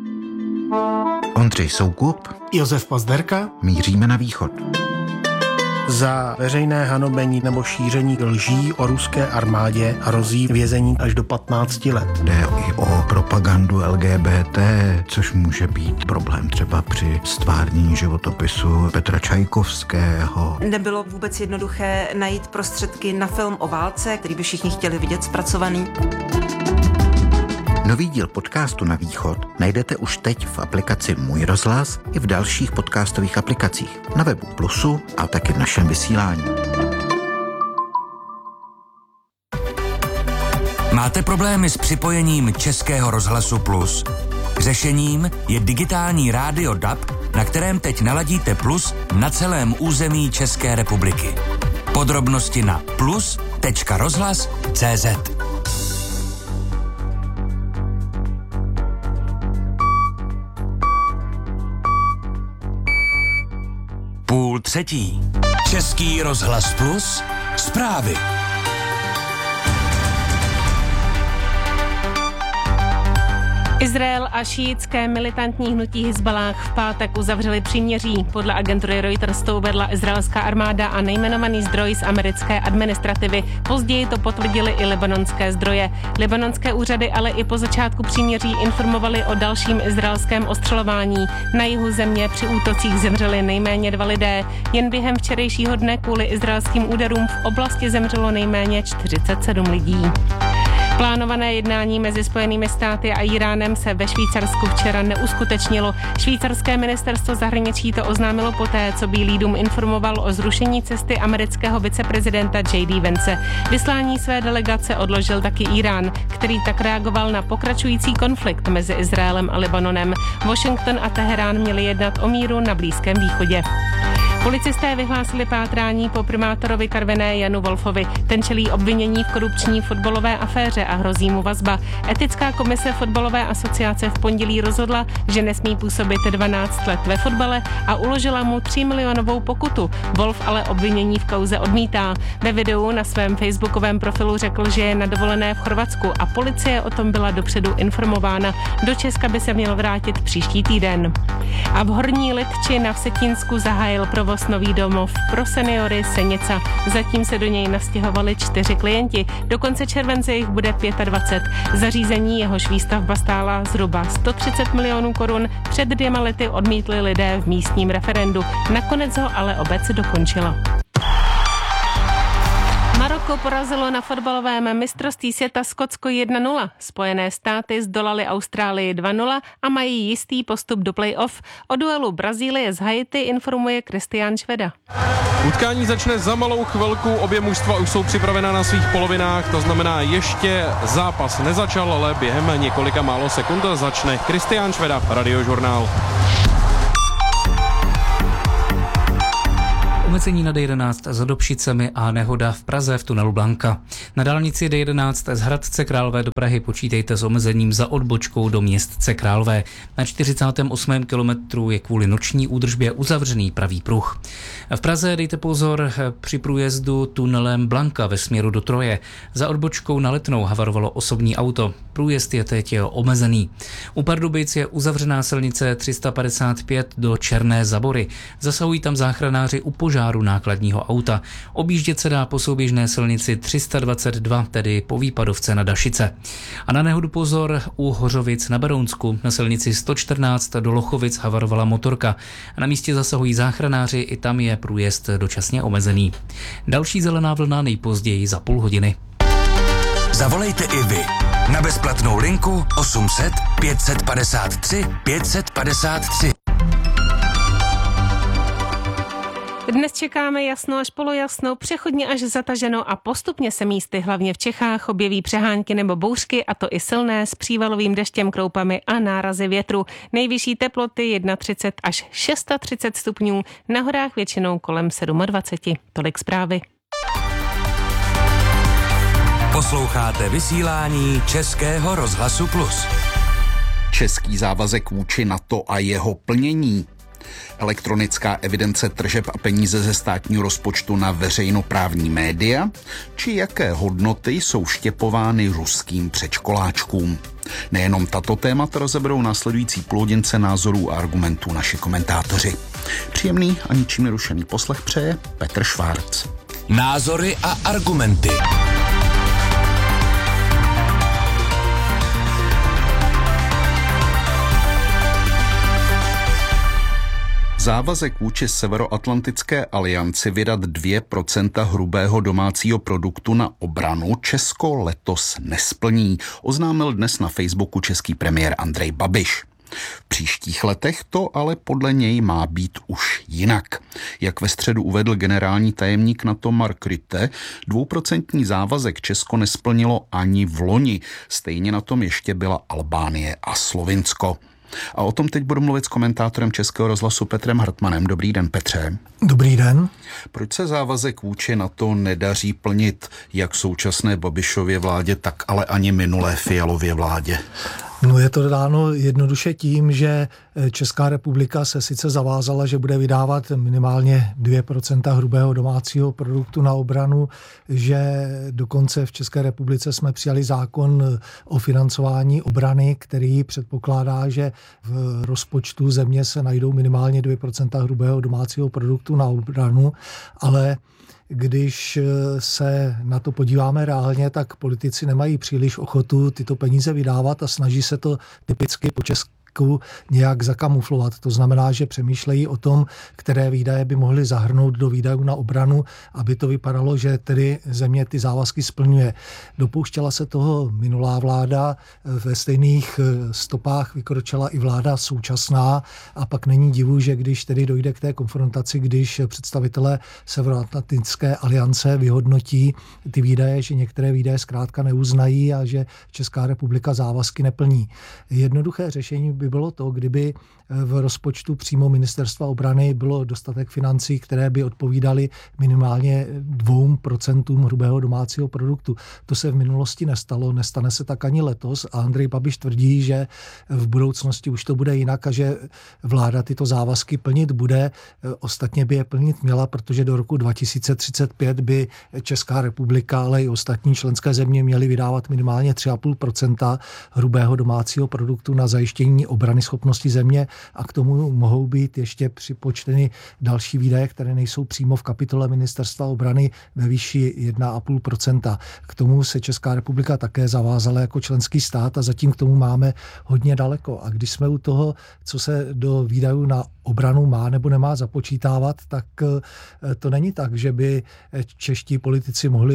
Ondřej Soukup, Josef Pazderka. Míříme na východ. Za veřejné hanobení nebo šíření lží o ruské armádě hrozí vězení až do patnácti let. Jde i o propagandu L G B T, což může být problém třeba při stvárnění životopisu Petra Čajkovského. Nebylo vůbec jednoduché najít prostředky na film o válce, který by všichni chtěli vidět zpracovaný. Nový díl podcastu Na východ najdete už teď v aplikaci Můj rozhlas i v dalších podcastových aplikacích, na webu Plusu a taky v našem vysílání. Máte problémy s připojením Českého rozhlasu Plus? Řešením je digitální rádio D A B, na kterém teď naladíte Plus na celém území České republiky. Podrobnosti na plus tečka rozhlas tečka cé zet. Půl třetí. Český rozhlas Plus. Zprávy. Izrael a šíitské militantní hnutí Hizballáh v pátek uzavřeli příměří. Podle agentury Reuters to uvedla izraelská armáda a nejmenovaný zdroj z americké administrativy. Později to potvrdili i libanonské zdroje. Libanonské úřady ale i po začátku příměří informovali o dalším izraelském ostřelování. Na jihu země při útocích zemřeli nejméně dva lidé. Jen během včerejšího dne kvůli izraelským úderům v oblasti zemřelo nejméně čtyřicet sedm lidí. Plánované jednání mezi Spojenými státy a Iránem se ve Švýcarsku včera neuskutečnilo. Švýcarské ministerstvo zahraničí to oznámilo poté, co Bílý dům informoval o zrušení cesty amerického viceprezidenta J D Vance. Vyslání své delegace odložil taky Irán, který tak reagoval na pokračující konflikt mezi Izraelem a Libanonem. Washington a Teherán měli jednat o míru na Blízkém východě. Policisté vyhlásili pátrání po primátorovi Karviné Janu Wolfovi. Ten čelí obvinění v korupční fotbalové aféře a hrozí mu vazba. Etická komise fotbalové asociace v pondělí rozhodla, že nesmí působit dvanáct let ve fotbale a uložila mu tři milionovou pokutu. Wolf ale obvinění v kauze odmítá. Ve videu na svém facebookovém profilu řekl, že je na dovolené v Chorvatsku a policie o tom byla dopředu informována. Do Česka by se měl vrátit příští týden. A v Horní Lidči na Vsetínsku zahájil provoz nový domov pro seniory Senica. Zatím se do něj nastěhovali čtyři klienti. Do konce července jich bude dvacet pět. Zařízení, jehož výstavba stála zhruba sto třicet milionů korun, před dvěma lety odmítli lidé v místním referendu. Nakonec ho ale obec dokončila. Maroko Španělsko porazilo na fotbalovém mistrovství světa Skotsko jedna nula. Spojené státy zdolali Austrálii dva nula a mají jistý postup do play-off. O duelu Brazílie z Haiti informuje Kristián Šveda. Utkání začne za malou chvilku, obě mužstva už jsou připravena na svých polovinách, to znamená ještě zápas nezačal, ale během několika málo sekund začne. Kristián Šveda, Radiožurnál. Omezení na D jedenáct za Dobšicemi a nehoda v Praze v tunelu Blanka. Na dálnici D jedenáct z Hradce Králové do Prahy počítejte s omezením za odbočkou do Městce Králové. Na čtyřicátém osmém kilometru je kvůli noční údržbě uzavřený pravý pruh. V Praze dejte pozor při průjezdu tunelem Blanka ve směru do Troje. Za odbočkou na Letnou havarovalo osobní auto. Průjezd je teď omezený. U Pardubic je uzavřená silnice tři sta padesát pět do Černé Zabory. Zasahují tam záchranáři u požáru nákladního auta. Objíždět se dá po souběžné silnici tři sta dvacet dva, tedy po Výpadovce na Dašice. A na nehodu pozor u Hořovic na Berounsku. Na silnici sto čtrnáct do Lochovic havarovala motorka. Na místě zasahují záchranáři, i tam je průjezd dočasně omezený. Další zelená vlna nejpozději za půl hodiny. Zavolejte i vy na bezplatnou linku osm set pět set padesát tři pět set padesát tři. Dnes čekáme jasno až polojasno, přechodně až zataženo a postupně se místy, hlavně v Čechách, objeví přehánky nebo bouřky, a to i silné, s přívalovým deštěm, kroupami a nárazy větru. Nejvyšší teploty třicet jedna až třicet šest stupňů, na horách většinou kolem dvacet sedm. Tolik zprávy. Posloucháte vysílání Českého rozhlasu Plus. Český závazek vůči NATO a jeho plnění. Elektronická evidence tržeb a peníze ze státního rozpočtu na veřejnoprávní média, či jaké hodnoty jsou štěpovány ruským předškoláčkům. Nejenom tato témata rozeberou následující půlhodince názorů a argumentů naši komentátoři. Příjemný a ničím nerušený poslech přeje Petr Švárc. Názory a argumenty. Závazek vůči Severoatlantické alianci vydat dvě procenta hrubého domácího produktu na obranu Česko letos nesplní, oznámil dnes na Facebooku český premiér Andrej Babiš. V příštích letech to ale podle něj má být už jinak. Jak ve středu uvedl generální tajemník NATO Mark Rutte, dvouprocentní závazek Česko nesplnilo ani v loni. Stejně na tom ještě byla Albánie a Slovinsko. A o tom teď budu mluvit s komentátorem Českého rozhlasu Petrem Hartmanem. Dobrý den, Petře. Dobrý den. Proč se závazek vůči NATO nedaří plnit jak současné Babišově vládě, tak ale ani minulé Fialově vládě? No je to dáno jednoduše tím, že Česká republika se sice zavázala, že bude vydávat minimálně dvě procenta hrubého domácího produktu na obranu, že dokonce v České republice jsme přijali zákon o financování obrany, který předpokládá, že v rozpočtu země se najdou minimálně dvě procenta hrubého domácího produktu na obranu, ale když se na to podíváme reálně, tak politici nemají příliš ochotu tyto peníze vydávat a snaží se to typicky po česku nějak zakamuflovat. To znamená, že přemýšlejí o tom, které výdaje by mohly zahrnout do výdajů na obranu, aby to vypadalo, že tedy země ty závazky splňuje. Dopouštěla se toho minulá vláda, ve stejných stopách vykročila i vláda současná a pak není divu, že když tedy dojde k té konfrontaci, když představitelé Severoatlantické aliance vyhodnotí ty výdaje, že některé výdaje zkrátka neuznají a že Česká republika závazky neplní. Jednoduché řešení by bylo to, kdyby v rozpočtu přímo ministerstva obrany bylo dostatek financí, které by odpovídaly minimálně dvou procentům hrubého domácího produktu. To se v minulosti nestalo, nestane se tak ani letos a Andrej Babiš tvrdí, že v budoucnosti už to bude jinak a že vláda tyto závazky plnit bude. Ostatně by je plnit měla, protože do roku dva tisíce třicet pět by Česká republika, ale i ostatní členské země měly vydávat minimálně tři celá pět procenta hrubého domácího produktu na zajištění obrany schopnosti země a k tomu mohou být ještě připočteny další výdaje, které nejsou přímo v kapitole ministerstva obrany ve výši jedna celá pět procenta. K tomu se Česká republika také zavázala jako členský stát a zatím k tomu máme hodně daleko. A když jsme u toho, co se do výdajů na obranu má nebo nemá započítávat, tak to není tak, že by čeští politici mohli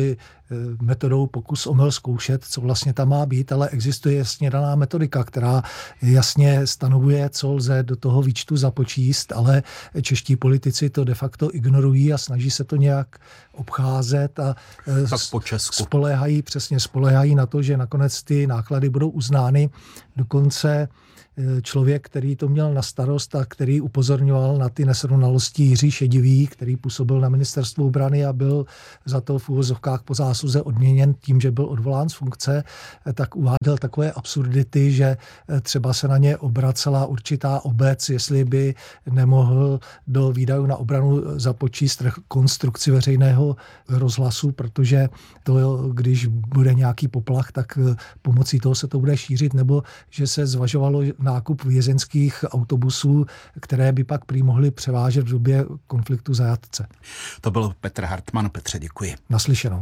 metodou pokus omyl zkoušet, co vlastně tam má být, ale existuje jasně daná metodika, která jasně stanovuje, co lze do toho výčtu započíst, ale čeští politici to de facto ignorují a snaží se to nějak obcházet a tak po Česku. spoléhají, přesně spoléhají na to, že nakonec ty náklady budou uznány. Dokonce člověk, který to měl na starost a který upozorňoval na ty nesrovnalosti, Jiří Šedivý, který působil na ministerstvu obrany a byl za to v úvozovkách po zásluze odměněn tím, že byl odvolán z funkce, tak uváděl takové absurdity, že třeba se na ně obracela určitá obec, jestli by nemohl do výdajů na obranu započíst rekonstrukci veřejného rozhlasu, protože to, když bude nějaký poplach, tak pomocí toho se to bude šířit, nebo že se zvažovalo nákup vězeňských autobusů, které by pak prý mohly převážet v době konfliktu zajatce. To byl Petr Hartmann. Petře, děkuji. Naslyšenou.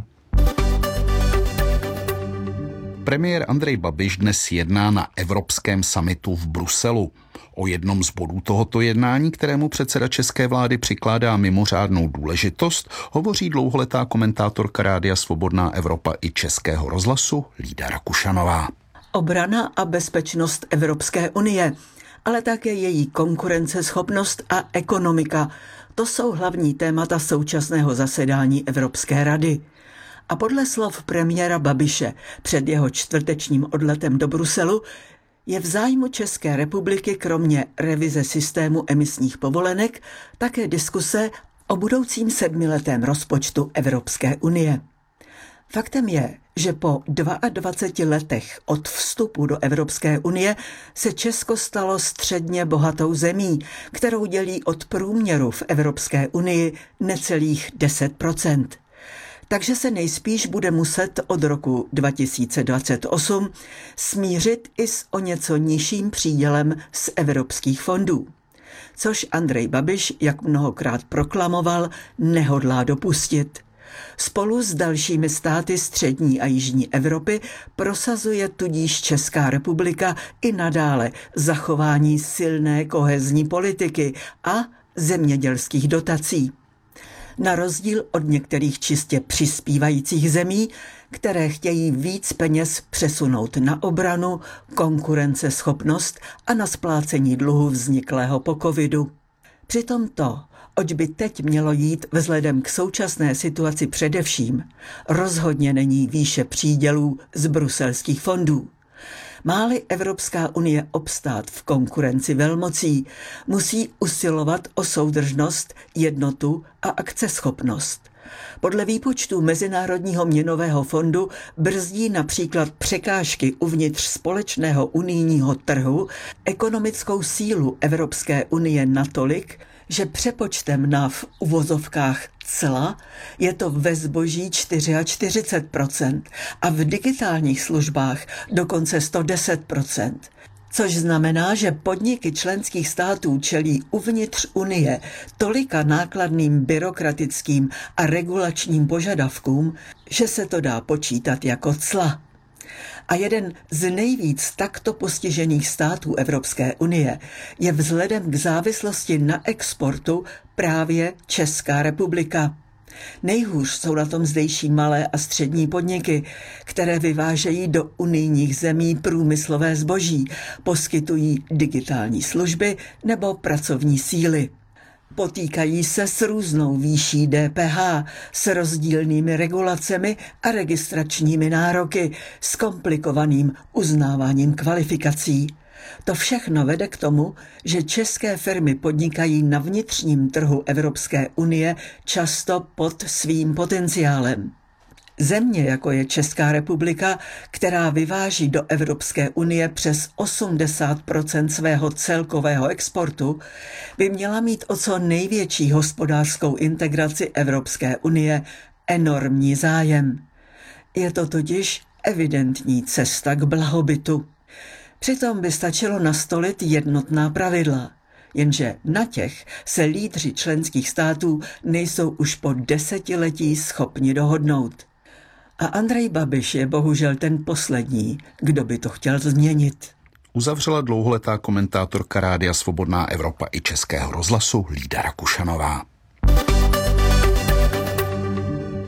Premiér Andrej Babiš dnes jedná na Evropském summitu v Bruselu. O jednom z bodů tohoto jednání, kterému předseda české vlády přikládá mimořádnou důležitost, hovoří dlouholetá komentátorka Rádia Svobodná Evropa i Českého rozhlasu Lída Rakušanová. Obrana a bezpečnost Evropské unie, ale také její konkurenceschopnost a ekonomika. To jsou hlavní témata současného zasedání Evropské rady. A podle slov premiéra Babiše před jeho čtvrtečním odletem do Bruselu je v zájmu České republiky kromě revize systému emisních povolenek také diskuse o budoucím sedmiletém rozpočtu Evropské unie. Faktem je, že po dvaceti dvou letech od vstupu do Evropské unie se Česko stalo středně bohatou zemí, kterou dělí od průměru v Evropské unii necelých deset procent. Takže se nejspíš bude muset od roku dva tisíce dvacet osm smířit i s o něco nižším přídělem z evropských fondů. Což Andrej Babiš, jak mnohokrát proklamoval, nehodlá dopustit. Spolu s dalšími státy střední a jižní Evropy prosazuje tudíž Česká republika i nadále zachování silné kohezní politiky a zemědělských dotací. Na rozdíl od některých čistě přispívajících zemí, které chtějí víc peněz přesunout na obranu, konkurenceschopnost a na splácení dluhu vzniklého po covidu. Přitom to, oč by teď mělo jít vzhledem k současné situaci především, rozhodně není výše přídělů z bruselských fondů. Má-li Evropská unie obstát v konkurenci velmocí, musí usilovat o soudržnost, jednotu a akceschopnost. Podle výpočtů Mezinárodního měnového fondu brzdí například překážky uvnitř společného unijního trhu ekonomickou sílu Evropské unie natolik, že přepočtem na v uvozovkách cla je to ve zboží čtyřicet čtyři procent a v digitálních službách dokonce sto deset procent. Což znamená, že podniky členských států čelí uvnitř Unie tolika nákladným byrokratickým a regulačním požadavkům, že se to dá počítat jako cla. A jeden z nejvíc takto postižených států Evropské unie je vzhledem k závislosti na exportu právě Česká republika. Nejhůř jsou na tom zdejší malé a střední podniky, které vyvážejí do unijních zemí průmyslové zboží, poskytují digitální služby nebo pracovní síly. Potýkají se s různou výší D P H, s rozdílnými regulacemi a registračními nároky, s komplikovaným uznáváním kvalifikací. To všechno vede k tomu, že české firmy podnikají na vnitřním trhu Evropské unie často pod svým potenciálem. Země, jako je Česká republika, která vyváží do Evropské unie přes osmdesát procent svého celkového exportu, by měla mít o co největší hospodářskou integraci Evropské unie enormní zájem. Je to totiž evidentní cesta k blahobytu. Přitom by stačilo nastolit jednotná pravidla, jenže na těch se lídři členských států nejsou už po desetiletí schopni dohodnout. A Andrej Babiš je bohužel ten poslední, kdo by to chtěl změnit. Uzavřela dlouholetá komentátorka Rádia Svobodná Evropa i Českého rozhlasu Lída Rakušanová.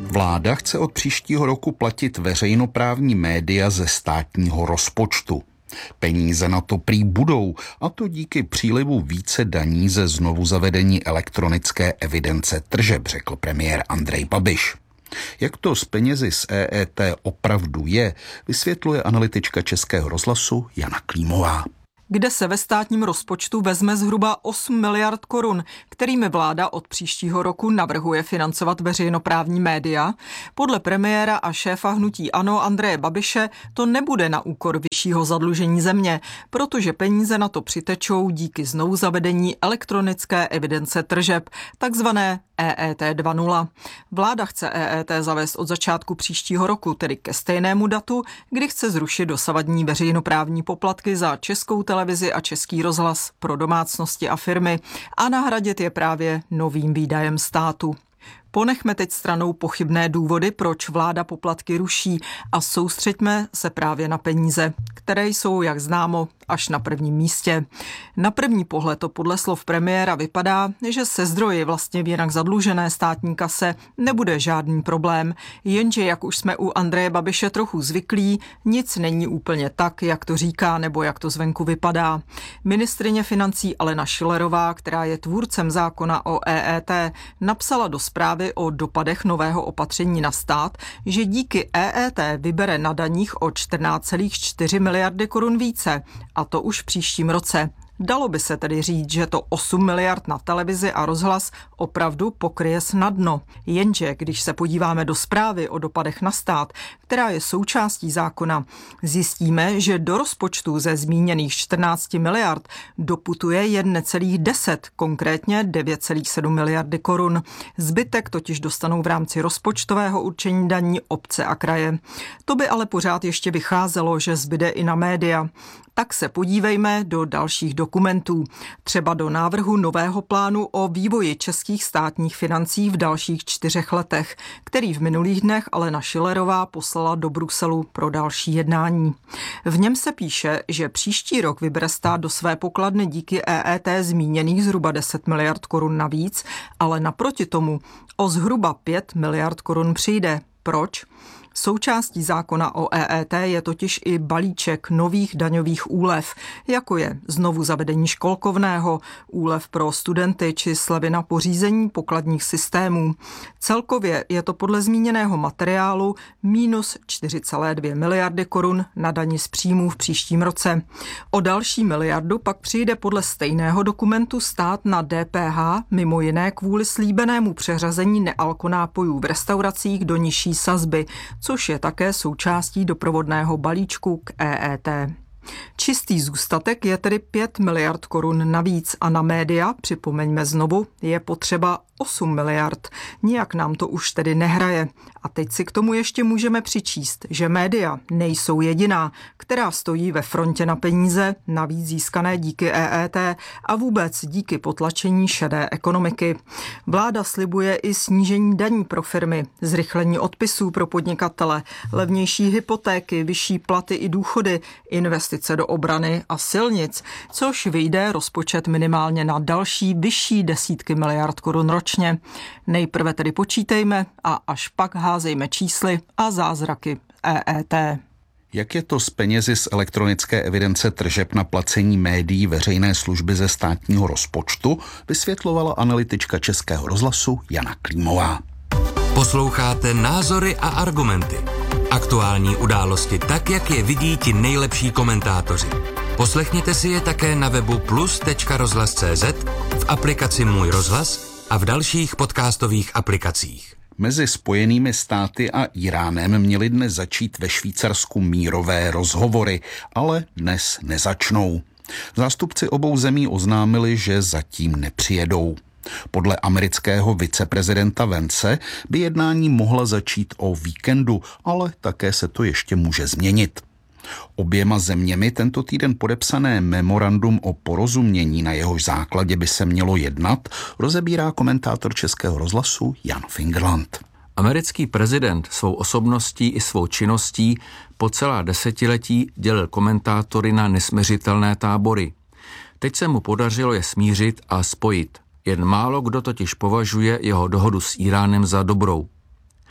Vláda chce od příštího roku platit veřejnoprávní média ze státního rozpočtu. Peníze na to prý budou, a to díky přílivu více daní ze znovu zavedení elektronické evidence tržeb, řekl premiér Andrej Babiš. Jak to s penězi z E E T opravdu je, vysvětluje analytička Českého rozhlasu Jana Klímová. Kde se ve státním rozpočtu vezme zhruba osm miliard korun, kterými vláda od příštího roku navrhuje financovat veřejnoprávní média. Podle premiéra a šéfa hnutí ANO Andreje Babiše to nebude na úkor vyššího zadlužení země, protože peníze na to přitečou díky znovu zavedení elektronické evidence tržeb, takzvané E E T dva tečka nula. Vláda chce E E T zavést od začátku příštího roku, tedy ke stejnému datu, kdy chce zrušit dosavadní veřejnoprávní poplatky za Českou televizi a Český rozhlas pro domácnosti a firmy a nahradit je právě novým výdajem státu. Ponechme teď stranou pochybné důvody, proč vláda poplatky ruší, a soustřeďme se právě na peníze, které jsou, jak známo, až na prvním místě. Na první pohled to podle slov premiéra vypadá, že se zdroji vlastně v jinak zadlužené státní kase nebude žádný problém, jenže jak už jsme u Andreje Babiše trochu zvyklí, nic není úplně tak, jak to říká nebo jak to zvenku vypadá. Ministryně financí Alena Schillerová, která je tvůrcem zákona o E E T, napsala do zprávy o dopadech nového opatření na stát, že díky E E T vybere na daních o čtrnáct celá čtyři miliardy korun více, a to už v příštím roce. Dalo by se tedy říct, že to osm miliard na televizi a rozhlas opravdu pokryje snadno. Jenže když se podíváme do zprávy o dopadech na stát, která je součástí zákona, zjistíme, že do rozpočtu ze zmíněných čtrnáct miliard doputuje jen necelých deset, konkrétně devět celá sedm miliardy korun. Zbytek totiž dostanou v rámci rozpočtového určení daní obce a kraje. To by ale pořád ještě vycházelo, že zbyde i na média. Tak se podívejme do dalších dokumentů, třeba do návrhu nového plánu o vývoji českých státních financí v dalších čtyřech letech, který v minulých dnech Alena Schillerová poslala do Bruselu pro další jednání. V něm se píše, že příští rok vybere stát do své pokladny díky E E T zmíněných zhruba deset miliard korun navíc, ale naproti tomu o zhruba pět miliard korun přijde. Proč? Součástí zákona o E E T je totiž i balíček nových daňových úlev, jako je znovu zavedení školkovného, úlev pro studenty či slevy na pořízení pokladních systémů. Celkově je to podle zmíněného materiálu minus čtyři celá dvě miliardy korun na dani z příjmů v příštím roce. O další miliardu pak přijde podle stejného dokumentu stát na D P H, mimo jiné kvůli slíbenému přeřazení nealkonápojů v restauracích do nižší sazby, což je také součástí doprovodného balíčku k E E T. Čistý zůstatek je tedy pět miliard korun navíc a na média, připomeňme znovu, je potřeba osm miliard. Nijak nám to už tedy nehraje. A teď si k tomu ještě můžeme přičíst, že média nejsou jediná, která stojí ve frontě na peníze, navíc získané díky E E T a vůbec díky potlačení šedé ekonomiky. Vláda slibuje i snížení daní pro firmy, zrychlení odpisů pro podnikatele, levnější hypotéky, vyšší platy i důchody, investice do obrany a silnic, což vyjde rozpočet minimálně na další vyšší desítky miliard korun ročně. Nejprve tedy počítejme a až pak házejme čísly a zázraky E E T. Jak je to s penězi z elektronické evidence tržeb na placení médií veřejné služby ze státního rozpočtu, vysvětlovala analytička Českého rozhlasu Jana Klímová. Posloucháte Názory a argumenty. Aktuální události tak, jak je vidí ti nejlepší komentátoři. Poslechněte si je také na webu plus tečka rozhlas tečka cé zet, v aplikaci Můj rozhlas a v dalších podcastových aplikacích. Mezi Spojenými státy a Iránem měly dnes začít ve Švýcarsku mírové rozhovory, ale dnes nezačnou. Zástupci obou zemí oznámili, že zatím nepřijedou. Podle amerického viceprezidenta Vance by jednání mohla začít o víkendu, ale také se to ještě může změnit. Oběma zeměmi tento týden podepsané memorandum o porozumění, na jehož základě by se mělo jednat, rozebírá komentátor Českého rozhlasu Jan Fingerland. Americký prezident svou osobností i svou činností po celá desetiletí dělil komentátory na nesmiřitelné tábory. Teď se mu podařilo je smířit a spojit. Jen málo kdo totiž považuje jeho dohodu s Íránem za dobrou.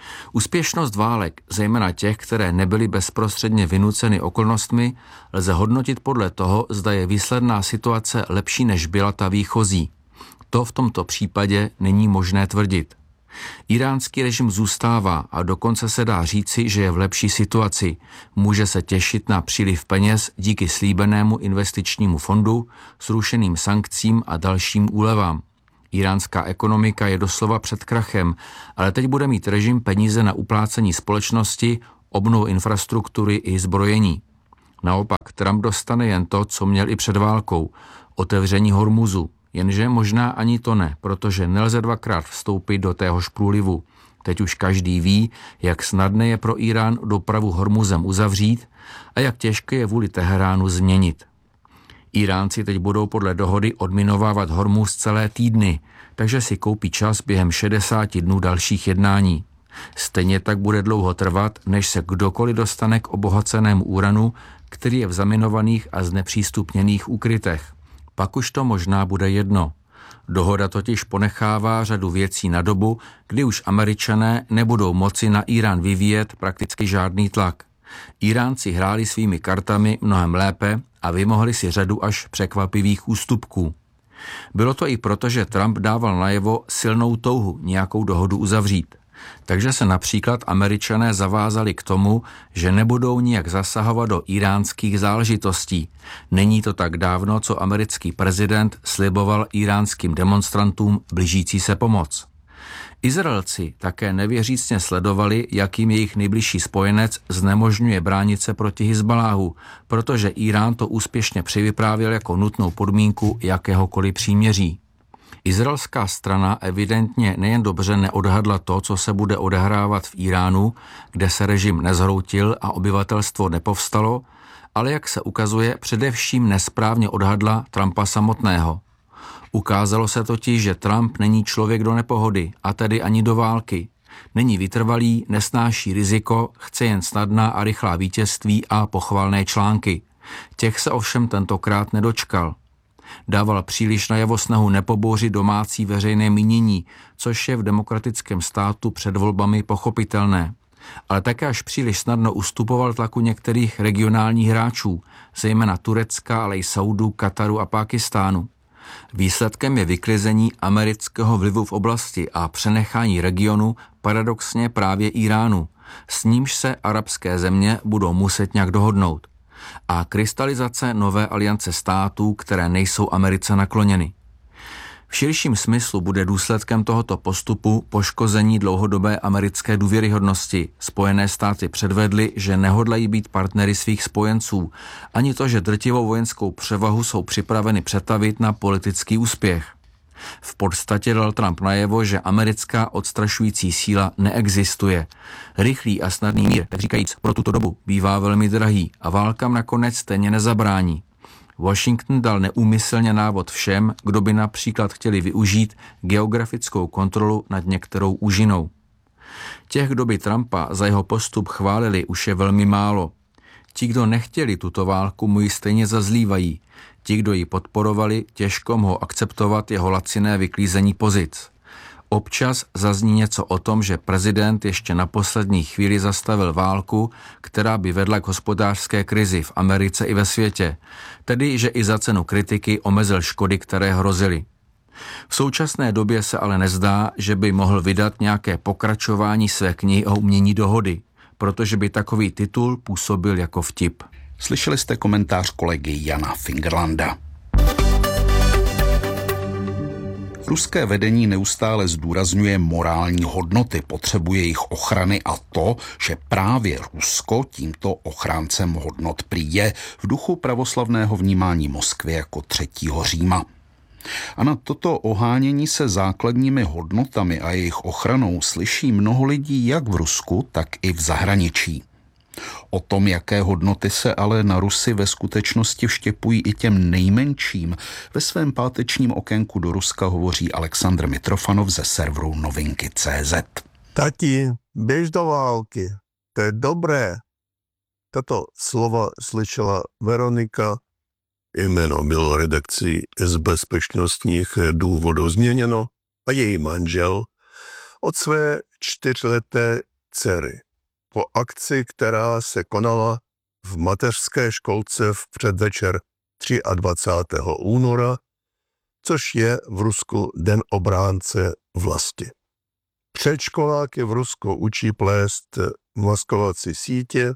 Úspěšnost válek, zejména těch, které nebyly bezprostředně vynuceny okolnostmi, lze hodnotit podle toho, zda je výsledná situace lepší než byla ta výchozí. To v tomto případě není možné tvrdit. Iránský režim zůstává a dokonce se dá říci, že je v lepší situaci. Může se těšit na příliv peněz díky slíbenému investičnímu fondu, zrušeným sankcím a dalším úlevám. Iránská ekonomika je doslova před krachem, ale teď bude mít režim peníze na uplácení společnosti, obnovu infrastruktury i zbrojení. Naopak Trump dostane jen to, co měl i před válkou, otevření Hormuzu. Jenže možná ani to ne, protože nelze dvakrát vstoupit do téhož průlivu. Teď už každý ví, jak snadné je pro Irán dopravu Hormuzem uzavřít a jak těžké je vůli Teheránu změnit. Iránci teď budou podle dohody odminovávat Hormuz celé týdny, takže si koupí čas během šedesáti dnů dalších jednání. Stejně tak bude dlouho trvat, než se kdokoliv dostane k obohacenému uranu, který je v zaminovaných a znepřístupněných úkrytech. Pak už to možná bude jedno. Dohoda totiž ponechává řadu věcí na dobu, kdy už Američané nebudou moci na Irán vyvíjet prakticky žádný tlak. Iránci hráli svými kartami mnohem lépe a vymohli si řadu až překvapivých ústupků. Bylo to i proto, že Trump dával najevo silnou touhu nějakou dohodu uzavřít. Takže se například Američané zavázali k tomu, že nebudou nijak zasahovat do iránských záležitostí. Není to tak dávno, co americký prezident sliboval iránským demonstrantům blížící se pomoc. Izraelci také nevěřícně sledovali, jak jim jejich nejbližší spojenec znemožňuje bránit se proti Hizbaláhu, protože Irán to úspěšně přivyprávěl jako nutnou podmínku jakéhokoliv příměří. Izraelská strana evidentně nejen dobře neodhadla to, co se bude odehrávat v Iránu, kde se režim nezhroutil a obyvatelstvo nepovstalo, ale jak se ukazuje, především nesprávně odhadla Trumpa samotného. Ukázalo se totiž, že Trump není člověk do nepohody, a tedy ani do války. Není vytrvalý, nesnáší riziko, chce jen snadná a rychlá vítězství a pochvalné články. Těch se ovšem tentokrát nedočkal. Dával příliš najevo snahu nepobouřit domácí veřejné mínění, což je v demokratickém státu před volbami pochopitelné. Ale také až příliš snadno ustupoval tlaku některých regionálních hráčů, zejména Turecka, ale i Saudu, Kataru a Pákistánu. Výsledkem je vyklizení amerického vlivu v oblasti a přenechání regionu paradoxně právě Iránu. S nímž se arabské země budou muset nějak dohodnout. A krystalizace nové aliance států, které nejsou Americe nakloněny. V širším smyslu bude důsledkem tohoto postupu poškození dlouhodobé americké důvěryhodnosti. Spojené státy předvedly, že nehodlají být partnery svých spojenců, ani to, že drtivou vojenskou převahu jsou připraveny přetavit na politický úspěch. V podstatě dal Trump najevo, že americká odstrašující síla neexistuje. Rychlý a snadný mír, tak říkajíc, pro tuto dobu bývá velmi drahý a válkám nakonec stejně nezabrání. Washington dal neúmyslně návod všem, kdo by například chtěli využít geografickou kontrolu nad některou úžinou. Těch, kdo by Trumpa za jeho postup chválili, už je velmi málo. Ti, kdo nechtěli tuto válku, mu ji stejně zazlívají. Ti, kdo ji podporovali, těžko mohou akceptovat jeho laciné vyklízení pozic. Občas zazní něco o tom, že prezident ještě na poslední chvíli zastavil válku, která by vedla k hospodářské krizi v Americe i ve světě, tedy že i za cenu kritiky omezil škody, které hrozily. V současné době se ale nezdá, že by mohl vydat nějaké pokračování své knihy o umění dohody, protože by takový titul působil jako vtip. Slyšeli jste komentář kolegy Jana Fingerlanda. Ruské vedení neustále zdůrazňuje morální hodnoty, potřebuje jejich ochrany a to, že právě Rusko tímto ochráncem hodnot prý je v duchu pravoslavného vnímání Moskvy jako třetího Říma. A na toto ohánění se základními hodnotami a jejich ochranou slyší mnoho lidí jak v Rusku, tak i v zahraničí. O tom, jaké hodnoty se ale na Rusy ve skutečnosti vštěpují i těm nejmenším, ve svém pátečním okénku do Ruska hovoří Aleksandr Mitrofanov ze serveru novinky tečka cé zet. Tati, běž do války, to je dobré. Tato slova slyšela Veronika. Jméno bylo redakcí z bezpečnostních důvodů změněno a její manžel od své čtyřleté dcery. Po akci, která se konala v mateřské školce v předvečer dvacátého třetího února, což je v Rusku Den obránce vlasti. Předškoláky v Rusku učí plést maskovací sítě,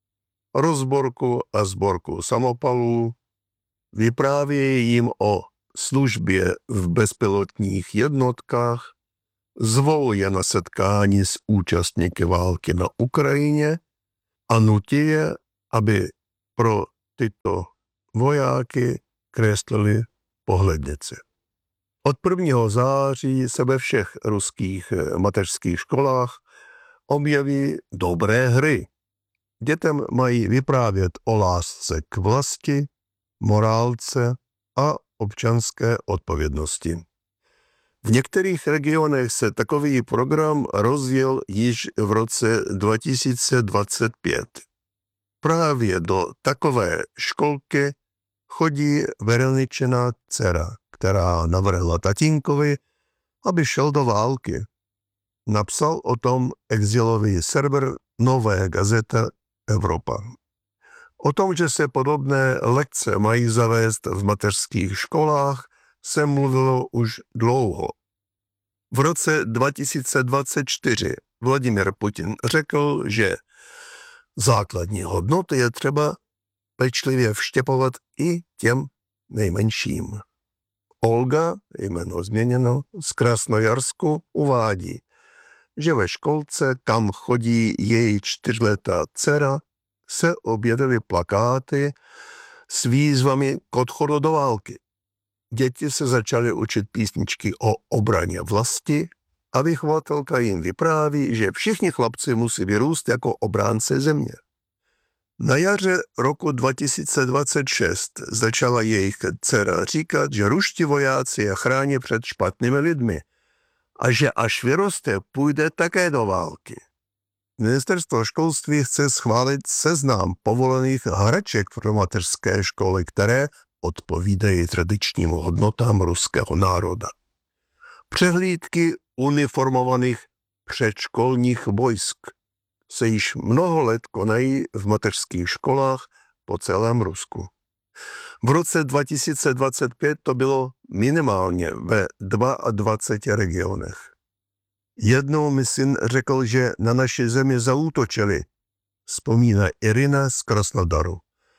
rozborku a sborku samopalů, vyprávějí jim o službě v bezpilotních jednotkách, zvou je na setkání s účastníky války na Ukrajině a nutí je, aby pro tyto vojáky kreslili pohlednici. Od prvního září se ve všech ruských mateřských školách objeví dobré hry. Dětem mají vyprávět o lásce k vlasti, morálce a občanské odpovědnosti. V některých regionech se takový program rozjel již v roce dva tisíce dvacet pět. Právě do takové školky chodí Veroničina dcera, která navrhla tatínkovi, aby šel do války. Napsal o tom exilový server Nové gazeta Evropa. O tom, že se podobné lekce mají zavést v mateřských školách, se mluvilo už dlouho. V roce dva tisíce dvacet čtyři Vladimir Putin řekl, že základní hodnoty je třeba pečlivě vštěpovat i těm nejmenším. Olga, jméno změněno, z Krasnojarsku uvádí, že ve školce, kam chodí její čtyřletá dcera, se objevily plakáty s výzvami k odchodu do války. Děti se začaly učit písničky o obraně vlasti a vychovatelka jim vypráví, že všichni chlapci musí vyrůst jako obránce země. Na jaře roku dva tisíce dvacet šest začala jejich dcera říkat, že ruští vojáci je chrání před špatnými lidmi a že až vyroste, půjde také do války. Ministerstvo školství chce schválit seznam povolených hraček pro mateřské školy, které odpovídají tradičním hodnotám ruského národa. Přehlídky uniformovaných předškolních vojsk se již mnoho let konají v mateřských školách po celém Rusku. V roce dva tisíce dvacet pět to bylo minimálně ve dvaceti dvou regionech. Jednou mi syn řekl, že na naši zemi zaútočili, vzpomíná Irina z Krasnodaru.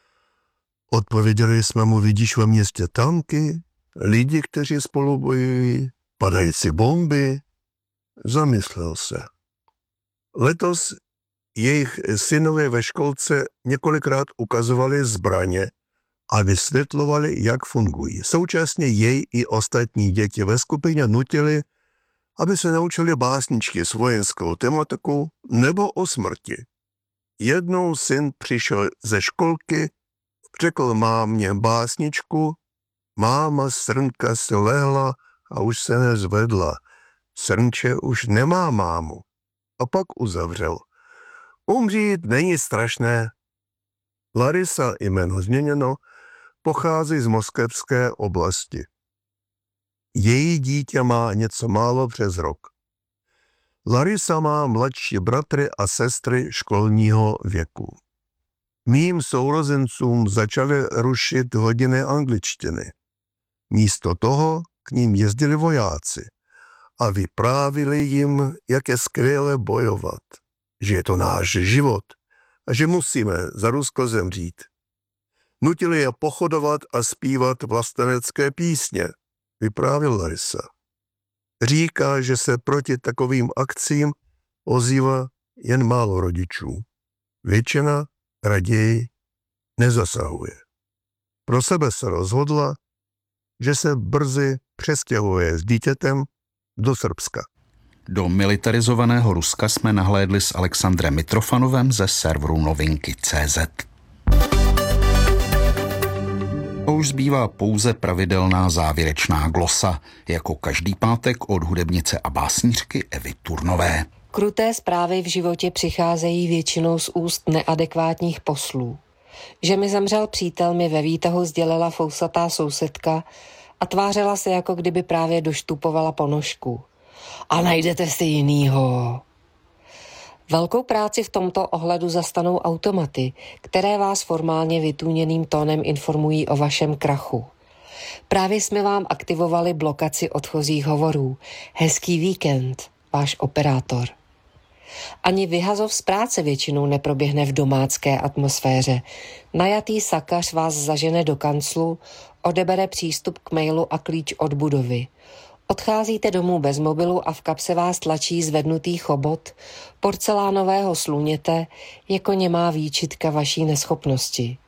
Odpověděli jsme mu, vidíš ve městě tanky, lidi, kteří spolu bojují, padající bomby. Zamyslel se. Letos jejich synové ve školce několikrát ukazovali zbraně a vysvětlovali, jak fungují. Současně jej i ostatní děti ve skupině nutili, aby se naučili básničky s vojenskou tematikou nebo o smrti. Jednou syn přišel ze školky, řekl mámě básničku, máma srnka se lehla a už se nezvedla. Srnče už nemá mámu. A pak uzavřel. Umřít není strašné. Larisa, jméno změněno, pochází z moskevské oblasti. Její dítě má něco málo přes rok. Larisa má mladší bratry a sestry školního věku. Mým sourozencům začaly rušit hodiny angličtiny. Místo toho k ním jezdili vojáci a vyprávili jim, jak je skvěle bojovat, že je to náš život a že musíme za Rusko zemřít. Nutili je pochodovat a zpívat vlastenecké písně, vyprávěl Larisa. Říká, že se proti takovým akcím ozývá jen málo rodičů. Většina raději nezasahuje. Pro sebe se rozhodla, že se brzy přestěhuje s dítětem do Srbska. Do militarizovaného Ruska jsme nahlédli s Alexandrem Mitrofanovem ze serveru novinky tečka cé zet. A už zbývá pouze pravidelná závěrečná glosa, jako každý pátek od hudebnice a básnířky Evy Turnové. Kruté zprávy v životě přicházejí většinou z úst neadekvátních poslů. Že mi zemřel přítel, mi ve výtahu sdělila fousatá sousedka a tvářila se, jako kdyby právě doštupovala ponožku. A najdete si jinýho. Velkou práci v tomto ohledu zastanou automaty, které vás formálně vytůněným tónem informují o vašem krachu. Právě jsme vám aktivovali blokaci odchozích hovorů. Hezký víkend, váš operátor. Ani vyhazov z práce většinou neproběhne v domácké atmosféře. Najatý sakař vás zažene do kanclu, odebere přístup k mailu a klíč od budovy. Odcházíte domů bez mobilu a v kapse vás tlačí zvednutý chobot, porcelánového sluněte, jako němá výčitka vaší neschopnosti.